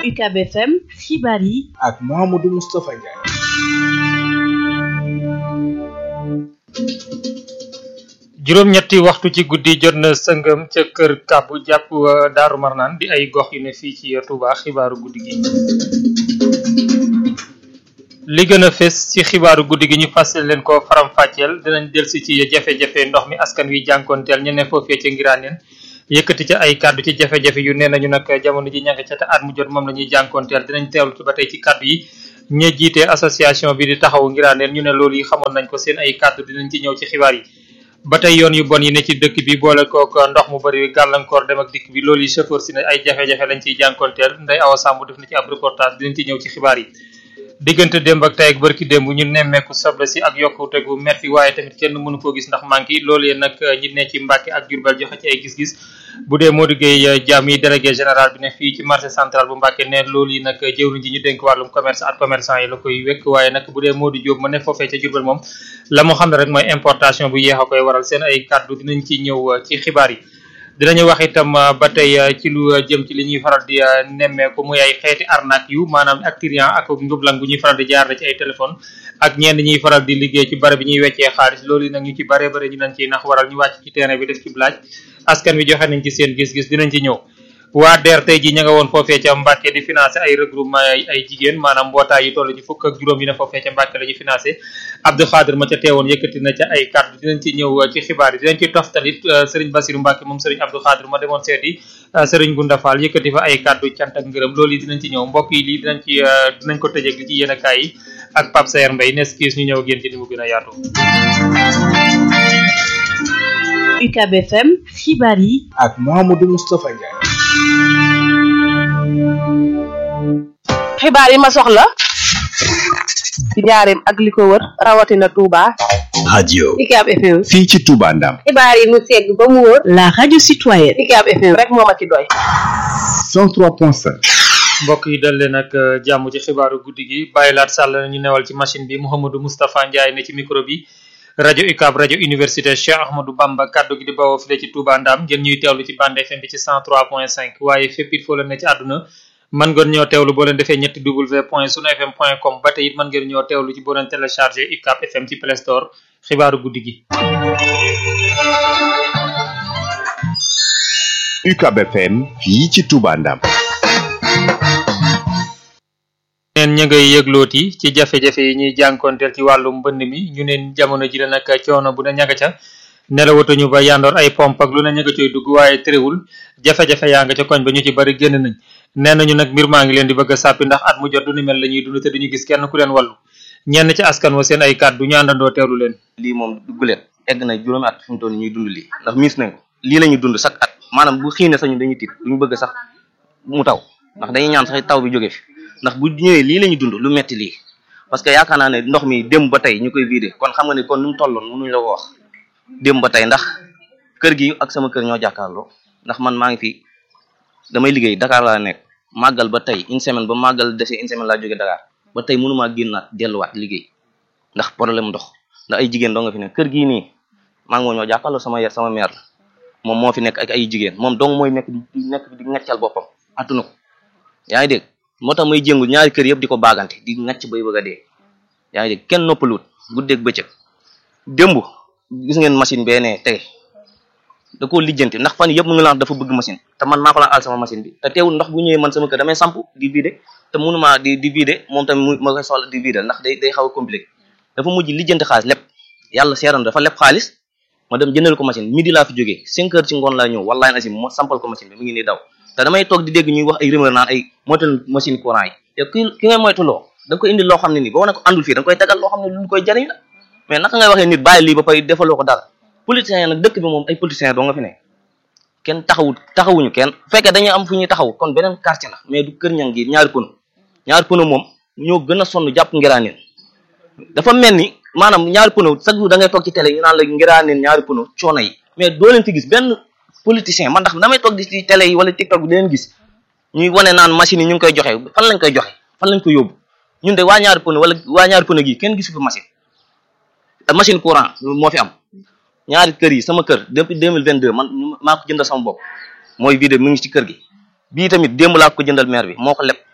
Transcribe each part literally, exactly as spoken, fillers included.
U C A B F M xibaar yi ak Mouhamadou Moustapha Ndiaye. juróom-ñetti waxtu ci guddi jot na sëngëm ca kër kàbbu jàpp Daaru Marnaan di ay gox yu ne fii ci Touba xibaaru guddi gi. li gën a fes ci xibaaru guddi gi ñu fàttali leen ko faram-fàcceel dinañ delsi ci jafe-jafe ndox mi askan wi jànkoonteel ñu ne foofee ca Ngiraaneen yëkkati ca ay kàddu ci jafe-jafe yu nee nañu nag jamono ji ñanga ca te at mu jot moom la ñuy jànkoonteel dinañ teewlu ci ba tey ci kàddu yi ña jiite association bi di taxawu Ngiraaneen ñu ne loolu yi xamoon nañ ko seen ay kàddu dinañ ci ñëw ci xibaar yi. ba tey yoon yu bon yi ne ci dëkk bi boole kook ndox mu bari gàllankoor dem ak dikk bi loolu yi chauffeur si ne ay jafe-jafe lañ ciy jànkoonteel Ndeye Awa Samb def na ci ab reportage dinañ ci ñëw ci xibaar yi. diggante démb ak tey ak barki démb ñu nemmeeku soble si ak yokkute gu metti waaye tamit kenn mënu koo gis ndax manqué loolu yéen nag ñi ne ci Mbàkke ak Jurbel joxe ci ay gis-gis bu dee Modou Gueye Diam yi délégué général bi ne fii ci marché central bu Mbàkke ne loolu yi nag jëwriñ ji ñu dénk wàllum commerce ak commerçant yi la koy wekk waaye nag bu dee Modou Diop ma ne foofee ca Jurbel moom la moo xam ne rek mooy importation bu yéex a koy waral seen ay kàddu dinañ ci ñëw ci xibaar yi. dinañu wax itam ba tey ci lu jëm ci li ñuy faral di nemmeeku muy ay xeeti arnaque yu maanaam ak client ak njublang bu ñuy faral di jaar ci ay téléphone ak ñenn ñuy faral di liggéey ci barab bi ñuy weccee xaalis loolu nag ñu ci bare bare ñu nañ ci nax waral ñu wàcc ci terrain bi def ci blaaj askan wi joxe nañ ci seen gis-gis dinañ ci ñëw. waa D E R tey ji ña nga woon foofee ca Mbàkke di financé ay regroupement ay ay jigéen maanaam mbootaay yi toll ci fukk ak juróom yi ne foofee ca Mbàkke la ñu financé Abdou Khadir ma ca teewoon yëkkati na ca ay kàddu dinañ ci ñëw ci xibaar yi dinañ ci toftalit Serigne Bassirou Mbacke moom Serigne Abdou Khadir ma demoon seeti Serigne Gunda Fall yëkkati fa ay kàddu cant ak ngërëm loolu yi dinañ ci ñëw mbokk yi lii dinañ ci dinañ ko tëjee li ci yéen a kaay yi ak Pape Sayer Mbaye nes kiis ñu ñëw génn ci ni mu gën a yaatu. U C A B F M xibaar yi ak Mouhamadou Moustapha Ndiaye. xibaar yi ma soxla ci njaareem ak li ko wër rawatina Touba. radio U C A B F M fii ci Touba Ndam. xibaar yi mu segg ba mu wër. la radio citoyenne U C A B F M rek moo ma ci doy. cent trois point cinq. mbokk yi dal leen ak jàmm ci xibaaru guddi gi bàyyi laat sàll ñu newal ci machine bi Mouhamadou Moustapha Ndiaye ne ci micro bi. rajo U C A B rajo université Cheikh Ahmadou Bamba kaddu gi di bawoo file ci Touba Ndam ngeen ñuy teewlu ci bande F M bi ci cent trois point cinq waaye fépp it foo leen ne ci àdduna mën ngeen ñoo teewlu boo leen defee ñetti w point sunu fm point com ba tey it mën ngeen ñoo teewlu ci boo leen téléchargé U C A B F M ci Play Store xibaaru guddi gi. U C A B F M fii ci Touba Ndam. neen ña ngay yëglooti ci jafe-jafe yi ñuy jànkoonteel ci wàllu mbënd mi ñu neen jamono ji la nag coono bu ne ñaga ca nelawatuñu ba yandoor ay pompe ak lu ne ñaga coy dugg waaye terewul jafe-jafe yaa nga ca koñ ba ñu ci bari génn nañ nee nañu nag mbir maa ngi leen di bëgg a sàppi ndax at mu jot du ni mel la ñuy dund te duñu gis kenn ku leen wàllu ñenn ci askan wa seen ay kàddu ñu àndandoo teewlu leen. lii moom dugg leen egg na juróomi at fi mu toll ñuy dund lii ndax miis nañ ko lii la ñuy dund chaque at maanaam bu xiine sañu dañuy tiit duñu bëgg sax mu taw ndax dañuy ñaan sax taw bi jóge fi ndax bu ñëwee lii la ñuy dund lu metti lii parce que yaakaar naa ne ndox mi démb ba tey ñu koy vidé kon xam nga ne kon nu mu tolloon mënuñu la ko wax démb ba tey ndax kër gi ak sama kër ñoo jàkkaarloo ndax man maa ngi fi damay liggéey Dakar laa nekk màggal ba tey une semaine ba màggal desee une semaine laa jóge Dakar ba tey mënumaa génnaat delluwaat liggéey ndax problème ndox ndax ay jigéen doo nga fi nekk kër gii nii maa ngi moo ñoo jàkkaarloo sama yer sama mère la moom moo fi nekk ak ay jigéen moom dong mooy nekk di nekk di ngaccal boppam attuna ko yaa ngi dégg moo tax may jéngul ñaari kër yëpp di ko baagante di ngacc bay bëgg a dee yaa ngi dégg kenn noppaluut guddeeg bëccëg démb gis ngeen machine bee ne tey da koo lijjanti ndax fan yëpp mu ngi la dafa bëgg machine te man maa ko la al sama machine bi te teewul ndox bu ñëwee man sama kër damay samp di vider te mënuma di di vider moom tamit ma koy soxla di vider ndax day day xaw a compliqué dafa mujj lijjanti xaalis lépp yàlla seeran dafa lépp xaalis ma dem jëndal ko machine midi laa fi jógee cinq heures ci ngoon laa ñëw wallahi asim ma sampal ko machine bi mu ngi nii daw te damay toog di dégg ñuy wax ay rumeur naan ay moytul machine courant yi yow ki ki ngay moytuloo da nga koy indi loo xam ne nii boo ne ko andul fii da nga koy tegal loo xam ne lu koy jariñ la mais naka ngay waxee nit bàyyi lii ba pare defaloo ko dara politiciens yi nag dëkk bi moom ay politiciens doo nga fi ne kenn taxawut taxawuñu kenn bu fekkee dañuy am fu ñuy taxaw kon beneen quartier la mais du kër ñang gi ñaari pono ñaari pono moom ñoo gën a sonn jàpp ngiraaneen dafa mel ni maanaam ñaari pono chaque jour da ngay toog ci télé ñu naan la ngiraaneen ñaari pono coono yi mais doo leen fi gis benn politicien man ndax damay toog di ci télé yi wala TikTok bi di leen gis ñuy wane naan machine yi ñu ngi koy joxe fan lañ koy joxe fan lañ koy yóbbu ñun de waa ñaari pono wala waa ñaari pono gi kenn gisu fi machine machine courant moo fi am ñaari kër yi sama kër depuis deux mille vingt-deux man maa ko jëndal sama bopp mooy vidéo mi ngi ci kër gi bii tamit démb laa ko jëndal maire bi moo ko leb ma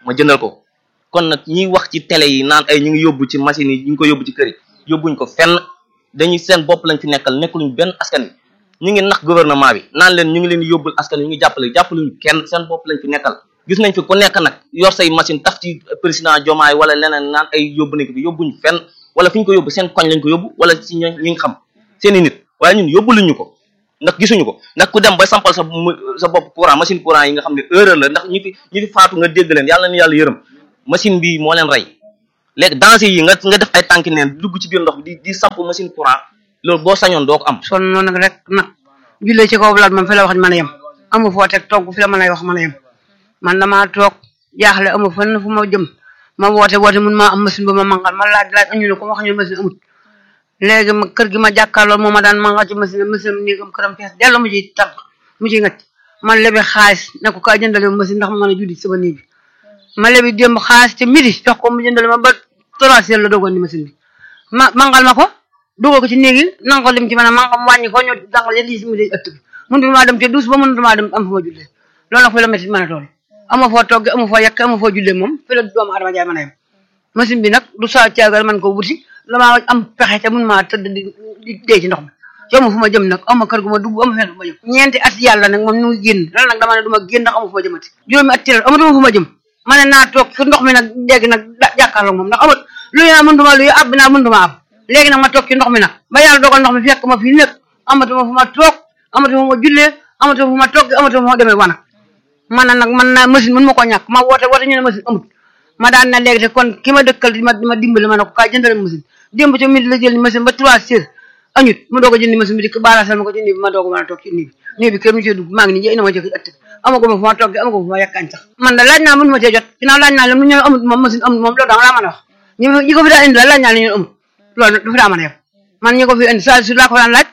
ma jëndal ko kon nag ñiy wax ci télé yi naan ay ñu ngi yóbbu ci machine yi ñu ngi ko yóbbu ci kër yi yóbbuñ ko fenn dañuy seen bopp lañ fi nekkal nekkuluñ benn askan wi ñu ngi nax gouvernement bi naan leen ñu ngi leen di yóbbul askan wi ñu ngi jàppale jàppaluñ kenn seen bopp lañ fi nekkal gis nañ fi ku nekk nag yor say machine taf ci président Diomaye wala leneen naan ay yóbbu nañ ko fi yóbbuñ fenn wala fi ñu ko yóbbu seen koñ lañ ko yóbbu wala si ñi ngi xam seen i nit waaye ñun yóbbuluñu ko ndax gisuñu ko ndax ku dem ba sampal sa sa bopp courant machine courant yi nga xam ne erreur la ndax ñi fi ñi fi faatu nga dégg leen yàlla na yàlla yërëm machine bi moo leen rey léegi danger yi nga nga def ay tànki neen dugg ci biir ndox bi di di samp machine courant loolu boo sañoon doo ko am son noonu nag rek nag jullee ci kaw laal moom fi la wax mën a yem amu foo teg togg fi la mën a wax mën a yem man damaa toog jaaxle amu fenn fu ma jëm ma woote woote mun maa am machine ba ma mangal ma laaj laaj añu ne ko wax ñu machine amut léegi ma kër gi ma jàkkaarloo moo ma daan mangal ci machine machine néegam këram fees dellu mu ciy tar mu ciy ngacc man lebi xaalis ne ko kaa jëndale machine ndax ma mën a julli sama néeg bi ma lebi démb xaalis te midi jox ko mu jëndale ma ba trois heures la doogoon ni machine bi ma mangal ma ko dugal ko ci néegi nanga ko lim ci mën a mangal mu wàññi ko ñu dangal leen lii si mu dee ëtt bi mun bi maa dem te douze ba mun maa dem am fu ma jullee loolu nag fi la métti mën a toll amoo foo togg amoo foo yekk amoo foo jullee moom fi la doomu adama jaay mën a yem machine bi nag du saa caagal man ko wuti damaa am pexe te mun maa tëdd di di dee ci ndox mi ci amu fu ma jëm nag amu kër gu ma dugg amu fenn fu ma jëm ñeenti at yàlla nag moom ñu ngi génn loolu nag dama ne du ma génn ndax amu fu ma jëmati juróomi at teel amatuma fu ma jëm ma ne naa toog fi ndox mi nag léegi nag jàkkaarloo moom ndax amat luy naa mëntuma luy ab naa mëntuma ab léegi nag ma toog ci ndox mi nag ba yàlla dogal ndox mi fekk ma fii nekk amatuma fu ma toog amatuma fu ma jullee amatuma fu ma togg amatuma fu ma demee wanag man na nag man naa machine mën ma ko ñàkk ma woote woote ñu ne machine amut ma daan na léegi te kon ki ma dëkkal di ma di ma dimbali ma ne ko kaay jëndal machine démb ci midi la jël machine ba trois heures añut mu doog a jëndi machine bi di ko baalaasal ma ko ci nii bi ma doog a mën a toog ci nii bi nii bi kër mu cee dugg maa ngi nii ina ma jëkk ëtt amaguma fu ma togg amaguma fu ma yekkañ sax man da laaj naa mënu ma cee jot ginnaaw laaj naa leen lu ñu amut moom machine amut moom loolu danga laa mën a wax ñi ñi ko fi daan indi la laaj naa leen ñu amut loolu du fi daa mën a yem man ñi ko fi indi saa su laa ko daan laaj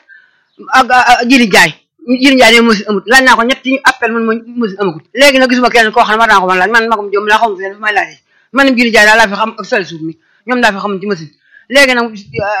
ak jiri jaay jiri jaay ne machine amut laaj naa ko ñetti appel man mo machine amagul léegi nag gisuma kenn koo xam ne war naa ko mën laaj man magum jom laa xamu fenn fu may laajee man jiri jaay daal laa fi xam ak sali suuf mi ñoom daa fi xam ci machine léegi nag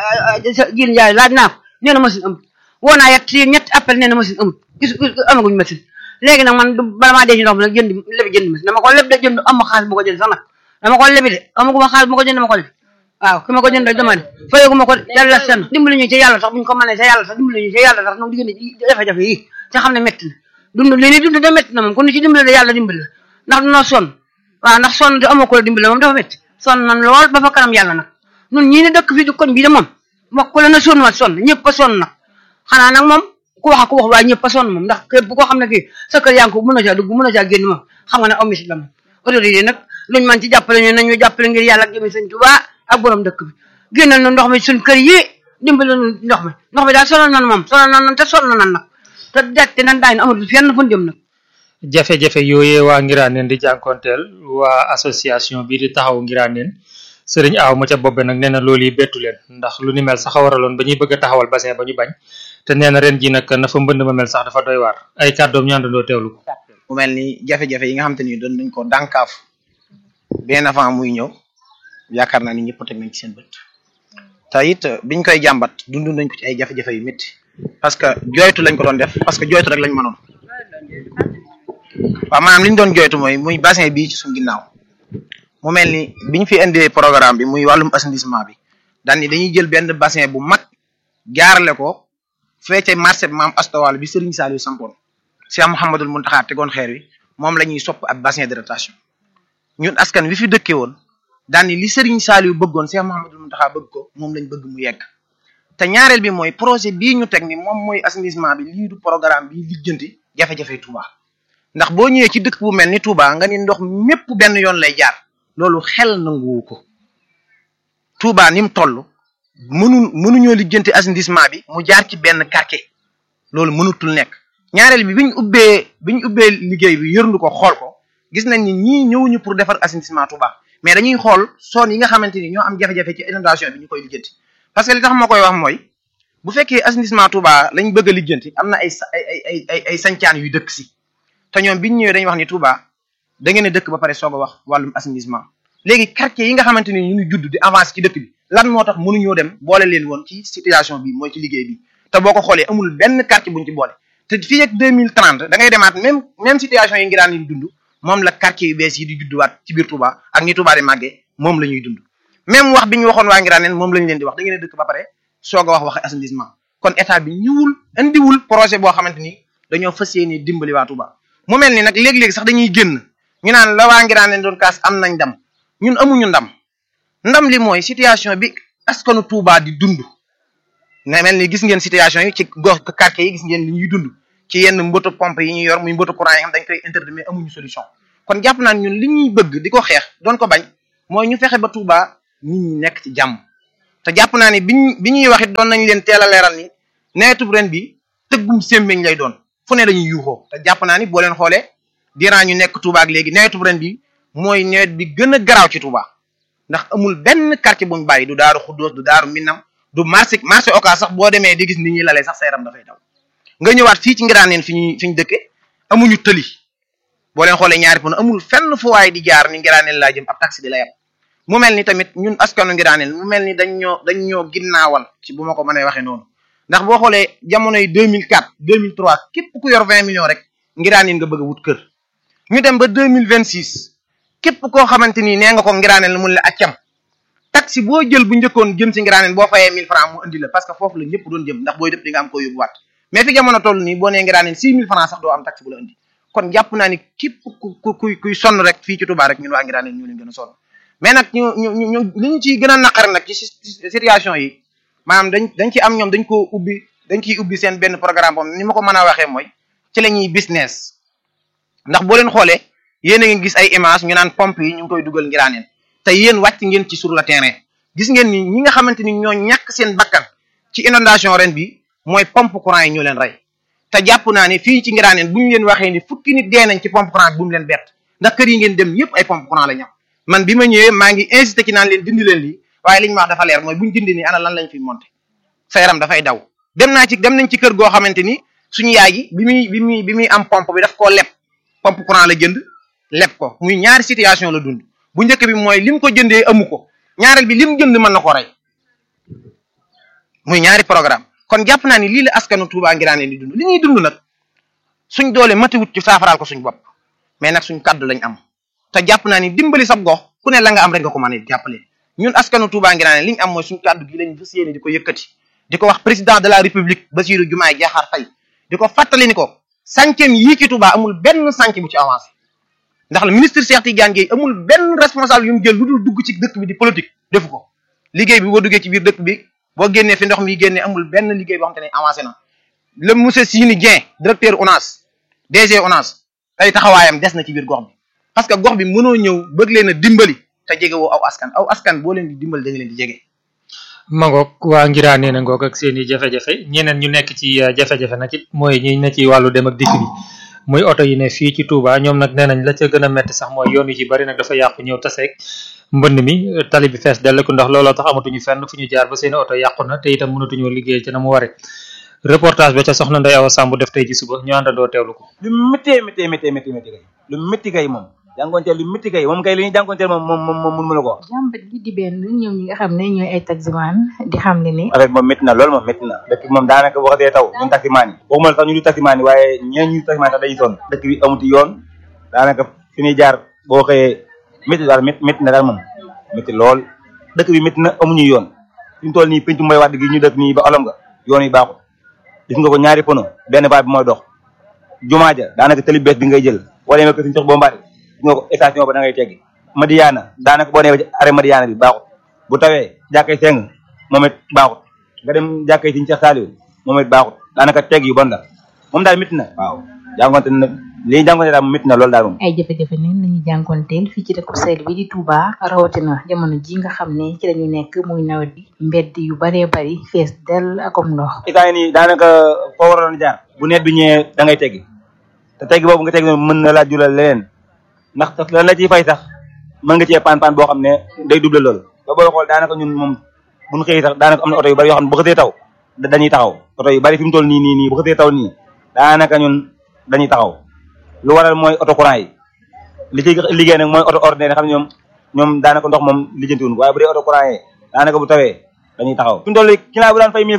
jiri jaay laaj naa ko nee na machine amut woo naa yett ñetti appel nee na machine amut gis amaguñ machine léegi nag man bala maa dee ci ndox mi nag jënd lebi jënd machine dama ko leb de jënd am ma xaalis bu ko jënd sax nag dama ko lebi de amaguma xaalis bu ko jënd dama ko lebi waaw ki ma ko jënd dama ne fayaguma ko yàlla sen dimbali ñu ci yàlla sax buñ ko mënee ca yàlla sax dimbali ñu ci yàlla sax nag diggante jafe-jafe yi ca xam ne métti na dund li ni dund da métti na moom kon ni ci dimbali de yàlla dimbali la ndax dunoo sonn waaw ndax sonn te amoo ko la dimbali moom dafa métti sonn nan lool ba fa kanam yàlla nag nun ñii ne dëkk fii di koñ bii de moom wax ku la na sonn wa sonn ñëpp a sonn nag xanaa nag moom ku wax ak ku wax waaye ñëpp a sonn moom ndax képp koo xam ne fii sa kër yaa ngi ko mën a caa dugg mën a caa génn moom xam nga ne aw misit la moom autorité nag luñ man ci jàppale ñu nañu jàppale ngir yàlla ak jëmi sëñ Tuubaa ak borom dëkk bi génnal nu ndox mi suñ kër yi dimbali nu ndox mi ndox mi daal sonal nan moom sonal nan te sonal nan nag te dette nan daañu amul fenn fu ñu jëm nag jafe-jafe yooyee waa Ngiraaneen di jànkonteel waa association bi di taxaw Ngiraaneen sëriñ Aw ma ca bobbe nag nee na loolu yi bettu leen ndax lu ni mel sax a waraloon ba ñuy bëgg a taxawal bassin ba ñu bañ te nee na ren ji nag na fa mbënd ma mel sax dafa doy waar ay kàddoom ñu àndandoo teewlu ko mu mel ni jafe-jafe yi nga xam te ni doon nañ ko dànkaaf bien avant muy ñëw yaakaar naa ni ñëpp teg nañ ci seen bët te it biñ koy jàmbat dund nañ ko ci ay jafe-jafe yu métti parce que jooytu lañ ko doon def parce que jooytu rek lañ mënoon waaw maanaam li ñu doon jooytu mooy muy bassin bii ci suñu ginnaaw mu mel ni biñ fi indee programme bi muy wàllum assainissement bi daan ni dañuy jël benn bassin bu mag jaarale ko fee ca marché bi maam astawal bi Serigne Saliou sampoon Cheikh Mouhamadoul Mountakha tegoon xeer wi moom la ñuy sopp ab bassin de rétention ñun askan wi fi dëkkee woon daan ni li Serigne Saliou bëggoon Cheikh Mouhamadoul Mountakha bëgg ko moom lañ bëgg mu yegg te ñaareel bi mooy projet bii ñu teg ni moom mooy assainissement bi lii du programme bi lijjanti jafe-jafe Touba ndax boo ñëwee ci dëkk bu mel ni Touba nga ni ndox mépp benn yoon lay jaar loolu xel nanguwu ko Touba ni mu toll mënu mënuñoo lijjanti assainissement bi mu jaar ci benn quartier loolu mënutul nekk ñaareel bi biñ ubbee biñ ubbee liggéey bi yërndu ko xool ko gis nañ ni ñii ñëwuñu pour defar assainissement Touba mais dañuy xool zone yi nga xamante ni ñoo am jafe-jafe ci inondation bi ñu koy lijjanti parce que li tax ma koy wax mooy bu fekkee assainissement Touba lañ bëgg a lijjanti am na ay ay ay ay ay sancaan yu dëkk si te ñoom biñ ñëwee dañuy wax ni Touba da ngeen a dëkk ba pare soog a wax wàllum assainissement léegi quartier yi nga xamante ni ñu ngi judd di avance ci dëkk bi lan moo tax mënuñoo dem boole leen woon ci situation bi mooy ci liggéey bi te boo ko xoolee amul benn quartier buñ ci boole te fii ak deux mille trente da ngay demaat même même situation yi ngi daan di dund moom la quartier yu bees yi di judduwaat ci biir Touba ak ni Touba di màggee moom la ñuy dund même wax bi ñu waxoon waa Ngiraaneen moom lañ leen di wax da ngeen a dëkk ba pare soog a wax waxi assainissement kon état bi ñëwul indiwul projet boo xamante ni dañoo fas yéene dimbali waa Touba mu mel ni nag léeg-léeg sax dañuy génn ñu naan la waa Ngiraaneen doon kaas am nañ ndam ñun amuñu ndam ndam li mooy situation bi askanu Touba di dund ne mel ni gis ngeen situation yi ci gox quartier yi gis ngeen li ñuy dund ci yenn mboto pompe yi ñuy yor muy mboto courant yi xam dañ koy interdit mais amuñu solution kon jàpp naa ñun li ñuy bëgg di ko xeex doon ko bañ mooy ñu fexe ba Touba nit ñi nekk ci jàmm te jàpp naa ni biñ bi ñuy wax it doon nañ leen teel a leeral ni nawetub ren bi tëggum sémmeñ lay doon fu ne dañuy yuuxoo te jàpp naa ni boo leen xoolee durant ñu nekk Touba ak léegi nawetub ren bi mooy nawet bi gën a garaaw ci Touba ndax amul benn quartier buñ bàyyi du daaru Xuddoos du daaru Minam du marché marché Ocass sax boo demee di gis nit ñi lalee sax sa yaram dafay daw nga ñëwaat fii ci Ngiraaneen fi ñuy fi ñu dëkke amuñu tëli boo leen xoolee ñaari pono amul fenn fu waay di jaar ni Ngiraaneen laa jëm ab taxi di la yab mu mel ni tamit ñun askanu Ngiraaneen mu mel ni dañ ñoo dañ ñoo ginnaawal ci bu ma ko mënee waxee noonu ndax boo xoolee jamonoy deux mille quatre deux mille trois képp ku yor vingt millions rek Ngiraaneen nga bëgg a wut kër ñu dem ba deux mille vingt six képp koo xamante ni nee nga ko Ngiraaneen la mun la accam taxi boo jël bu njëkkoon jëm si Ngiraaneen boo fayee mille francs mu indi la parce que foofu la ñëpp doon jëm ndax booy dëpp di nga am koo yóbbuwaat mais fi jamono toll nii boo nee Ngiraaneen six mille francs sax doo am taxi bu la indi kon jàpp naa ni képp ku ku kuy kuy sonn rek fii ci Touba rek ñun waa Ngiraaneen ñu leen gën a sonn mais nag ñu ñu ñu li ñu ciy gën a naqar nag ci situation yi maanaam dañ dañ ci am ñoom dañ ko ubbi dañ ciy ubbi seen benn programme boobu ni ma ko mën a waxee mooy ci la ñuy business ndax boo leen xoolee yéen a ngi gis ay image ñu naan pompe yi ñu ngi koy dugal Ngiraaneen te yéen wàcc ngeen ci sur le terrain gis ngeen ni ñi nga xamante ni ñoo ñàkk seen bakkan ci inondation ren bi mooy pompe courant yi ñoo leen rey te jàpp naa ni fii ci Ngiraaneen bu ñu leen waxee ni fukki nit dee nañ ci pompe courant bu mu leen bett ndax kër yi ngeen dem yépp ay pompe courant la ñam man bi ma ñëwee maa ngi insisté ci naan leen dindi leen lii waaye li ñu wax dafa leer mooy bu ñu dindi nii ana lan lañ fi monté sa yaram dafay daw dem naa ci dem nañ ci kër goo xamante ni suñu yaay gi bi muy bi muy bi muy am pompe bi daf koo leb pompe courant la jënd leb ko muy ñaari situation la dund bu njëkk bi mooy lim ko jëndee amu ko ñaareel bi lim jënd mën na ko rey muy ñaari programme kon jàpp naa ni lii la askanu Touba Ngiraaneen di dund li ñuy dund nag suñ doole matiwut ci saafaraal ko suñ bopp mais nag suñ kaddu lañ am te jàpp naa ni dimbali sab gox ku ne la nga am rek nga ko mën a jàppale ñun askanu Touba Ngiraaneen li ñu am mooy suñ kaddu gi lañ fas yéene di ko yëkkati di ko wax président de la république Bassirou Diomaye Diakhar Faye di ko fàttali ni ko sànceem yii ci Touba amul benn sànc bu ci avancé ndax le ministre Cheikh Tidiane Gueye amul benn responsable yu mu jël lu dul dugg ci dëkk bi di politique defu ko liggéey bi boo duggee ci biir dëkk bi boo génnee fi ndox mi génnee amul benn liggéey boo xam te ne avancé na le monsieur Sini Dieng directeur ONAS D G ONAS ay taxawaayam des na ci biir gox bi parce que gox bi mënoo ñëw bëgg leen a dimbali te jege woo aw askan aw askan boo leen di dimbali da nga leen di jege. mangoog waa Ngiraaneen a ngoog ak seen i jafe-jafe ñeneen ñu nekk ci jafe-jafe nag it mooy ñi ne ci wàllu dem ak dikk bi muy oto yi ne fii ci Touba ñoom nag nee nañ la ca gën a metti sax mooy yoon yu ci bari nag dafa yàqu ñëw taseeg mbënd mi tali bi fees dell ko ndax looloo tax amatuñu fenn fu ñu jaar ba seen oto yàqu na te itam mënatuñoo liggéey ci na mu ware reportage ba ca soxna Ndeye Awa Samb def tey ci suba ñu àndandoo teewlu ko. lu méttee méttee méttee méttee métti kay lu métti kay moom jàngonteel lu métti kay moom kay li ñuy jàngonteel moom moom moom mun mën a ko wax. jàmbat gi di benn ñoom ñi nga xam ne ñooy ay taximan di xam ne ni. avec moom métti na loolu moom métti na dëkk moom daanaka boo xasee taw ñun taximan yi waxuma la sax ñu du taximan yi waaye ñeen ñu taximan sax dañuy sonn dëkk bi amuti yoon daanaka fi ñuy jaar boo xëyee métti daal métti na daal moom métti lool dëkk bi métti na amuñu yoon fi mu toll nii pencu mooy wàdd gi ñu dëkk nii ba olom nga yoon yi baaxul gis nga ko ñaari pono benn baat bi mooy dox jumaa ja daanaka tali bees bi ngay jël boo demee ko suñu sox boo mbaati gis nga ko station ba da ngay teggi Madiana daanaka boo demee ba ci arrêt Madiana bi baaxut bu tawee jàkkay seng moom it baaxut nga dem jàkkay siñu Cheikh Saliou moom it baaxut daanaka tegg yu bon la moom daal métti na waaw jàngonte na li ñu jàngonte daal moom métti na loolu daal moom ay jafe-jafe ne lañuy jànkonteel fii ci dëkk seel bi di Touba rawatina jamono ji nga xam ne ci lañu nekk muy nawet bi mbedd yu baree bari fees dell akom ndox état yi nii daanaka foo waroon jaar bu net bi ñëwee da ngay teggi te teggi boobu nga teggi noonu mën na laa jural leneen ndax sax lan la ciy fay sax mën nga cee paan paan boo xam ne day double loolu ba booy xool daanaka ñun moom buñ xëy sax daanaka am na oto yu bari yoo xam ne bu xësee taw dañuy taxaw oto yu bari fi mu toll nii nii nii bu xësee taw nii daanaka ñun dañuy taxaw lu waral mooy oto courant yi li ci liggéey nag mooy oto ordinaire xam ne ñoom ñoom daanaka ndox moom lijjantiwuñ waaye bu dee oto courant yi daanaka bu tawee dañuy taxaw fi mu toll client bu daan fay mille francs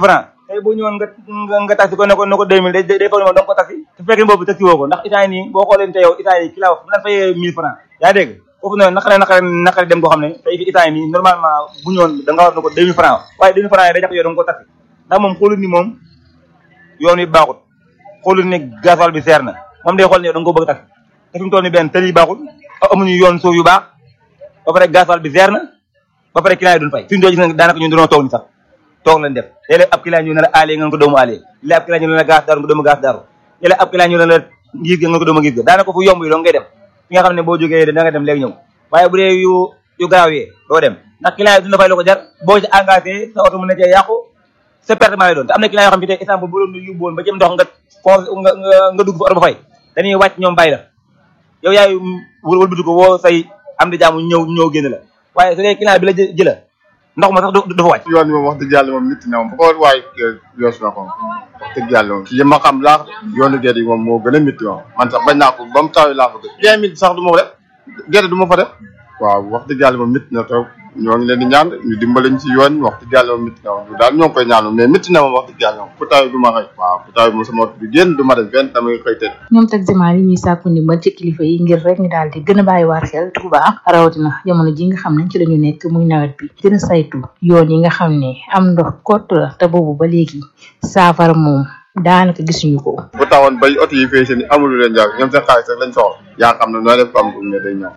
tey boo ñëwoon nga nga nga taxi ko ne ko ne ko deux mille day day foog ne moom da nga ko taxi te fekk boobu taxi woo ko ndax itaa nii boo xoolee te yow itaa yi ki la wax bu la fayee mille francs yaa dégg foofu noonu naqare naqare naqare dem koo xam ne tey itaa yi nii normalement bu ñëwoon da nga war na ko deux mille francs waaye deux mille francs yi day jàpp yow da nga ko taxi ndax moom xoolul ni moom yoon wi baaxut xoolul ni gasoil bi seer na moom day xool ne yow da nga ko bëgg taxi te fi mu toll ni benn tëli yi baaxul amuñu yoon suuf yu baax ba pare gasoil bi seer na ba pare client yi duñ fay fi mu toll gis nga daanaka ñun dañoo toog ni sax toog lañ def léeg-léeg ab client ñu ne la aale nga ko doomu aale léeg ab client ñu ne la gaas daaru nga doomu gaas daaru léeg-léeg ab client ñu ne la ngir ga nga ko doomu ngir ga daanaka fu yomb yi doo ngay dem fi nga xam ne boo jógee da nga dem léegi ñëw waaye bu dee yu yu gaaw yi doo dem ndax client yi duñ la fay la ko jar boo ci engagé sa oto mën na cee yàqu sa pertement lay doon te am na client yoo xam ne tey exemple bu doon yóbbu woon ba jëm ndox nga nga nga dugg fa oto ba fay dañuy wàcc ñoom bàyyi la yow yaay wëlbatu ko woo say am di jaamu ñëw ñëw génn la waaye su dee client bi la jëla ndox ma sax du dafa wàcc yoon bi moom wax dëgg yàlla moom nit na moom xool waaye yoos na ko wax dëgg yàlla moom ci ma xam laa yoonu gerte yi moom moo gën a métti moom man sax bañ naa ko ba mu taw laa fa gën vingt mille sax du ma ko def gerte du ma fa def waaw wax dëgg yàlla moom métti na trop ñoo ngi leen di ñaan ñu dimbalañ ci yoon wax dëgg yàlla moom métti na moom daal ñoo ngi koy ñaan mais métti na moom wax dëgg yàlla moom fu taw du ma xëy waaw fu taw moom sama du génn du ma def benn damay xëy tëdd ñoom taximan yi ñuy sàkku ndimbal ci kilifa yi ngir rek ñu daal di gën a bàyyi waar xel Touba rawatina jamono ji nga xam ne ci lañu nekk muy nawet bi gën a saytu yoon yi nga xam ne am ndox kott la te boobu ba léegi saafara moom daanaka gisuñu ko bu tawoon bay oto yi fee seen amul leen jaar ñoom seen xaalis rek lañ soxla yaa xam ne noo def ko am bu ne day ñëw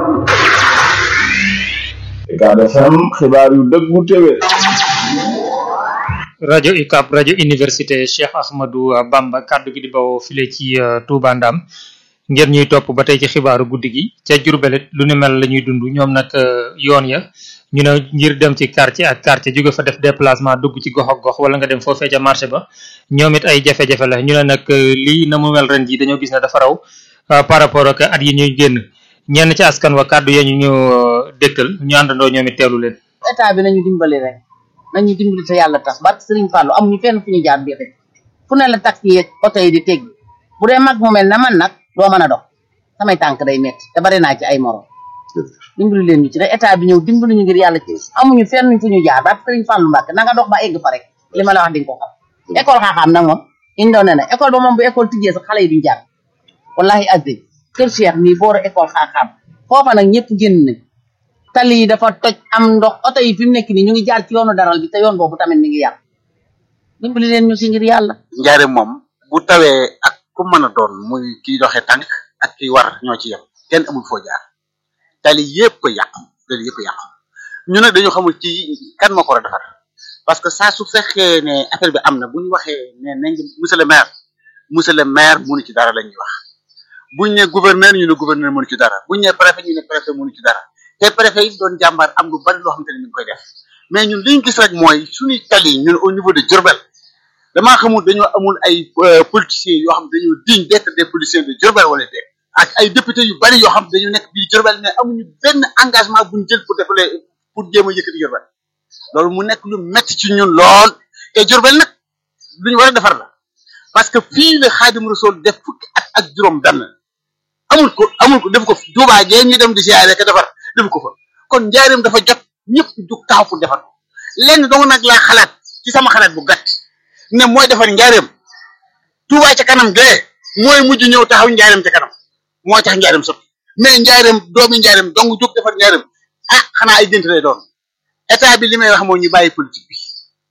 Ucab F M xibaar yu dëggu téwé rajo UCAB rajo université Cheikh Ahmadou Bamba kaddu gi di bawoo file ci Touba Ndam ngir ñuy topp ba tey ci xibaaru guddi gi ca Diourbel lu ni mel la ñuy dund ñoom nag yoon ya ñu ne ngir dem ci quartier ak quartier jóge fa def déplacement dugg ci gox ak gox wala nga dem foofee ca marché ba ñoom it ay jafe-jafe la ñu ne nag lii na mu mel ren ji dañoo gis ne dafa raw par rapport ak at yi ñuy génn ñenn ci askan wa kaddu ya ñu ñu dëkkal ñu àndandoo ñoom it teelu leen état bi nañu dimbali rek nañu dimbali te yàlla tax barke Serigne Fallou amuñu fenn fu ñu jaar bi rek fu ne la taxi yeeg oto yi di teggi bu dee mag mu mel na man nag doo mën a dox samay tànk day metti te bari naa ci ay morom dimbali leen ñu ci rek état bi ñëw dimbali ñu ngir yàlla ci amuñu fenn fu ñu jaar barke Serigne Fallou Mbacke na nga dox ba egg fa rek li ma la wax di nga ko xam école xaaxaam nag moom indoo ne na école ba moom bu école tijjee sax xale yi duñ jaar wallahi azim kër Cheikh nii booru école xaaxaam foofa nag ñëpp génn nañ tali yi dafa toj am ndox oto yi fi mu nekk nii ñu ngi jaar ci yoonu daral bi te yoon boobu tamit mi ngi yàq dimbali leen ñu si ngir yàlla njaare moom bu tawee ak ku mën a doon muy kiy doxee tànk ak kiy war ñoo ci yem kenn amul foo jaar tali yëpp ko yàq tali yëpp ko yàq ñu nag dañu xamul ci kan moo ko war a defar parce que saa su fekkee ne affaire bi am na bu ñu waxee ne nañ monsieur le maire monsieur le maire mënu ci dara la ñuy wax buñ ne gouverneur ñu ne gouverneur mënu ci dara buñ ne préfet ñu ne préfet mënu ci dara te préfet yi doon jàmbaar am lu bari loo xamante ne ñu ngi koy def mais ñun liñ gis rek mooy suñuy tali ñun au niveau de Diourbel damaa xamul dañoo amul ay politiciens yoo xam dañoo digne d'être des politiciens de Diourbel wala de ak ay députés yu bari yoo xam dañu nekk biir Diourbel mais amuñu benn engagement buñ jël pour defale pour jéem a yëkkati Diourbel loolu mu nekk lu metti ci ñun lool te Diourbel nag luñu war a defar la parce que fii la Xaadim Rasul def fukki at ak juróom benn amul ko amul ko def ko Touba gee ñu dem di siyaare ka defar def ko fa kon njaareem dafa jot ñëpp jug taxaw pour defar ko lenn dong nag laa xalaat ci sama xalaat bu gàtt ne mooy defar njaareem Touba ca kanam gee mooy mujj ñëw taxaw njaareem ca kanam moo tax njaareem sot mais njaareem doomi njaareem dong jug defar njaareem ah xanaa ay gént lay doon état bi li may wax moo ñu bàyyi politique bi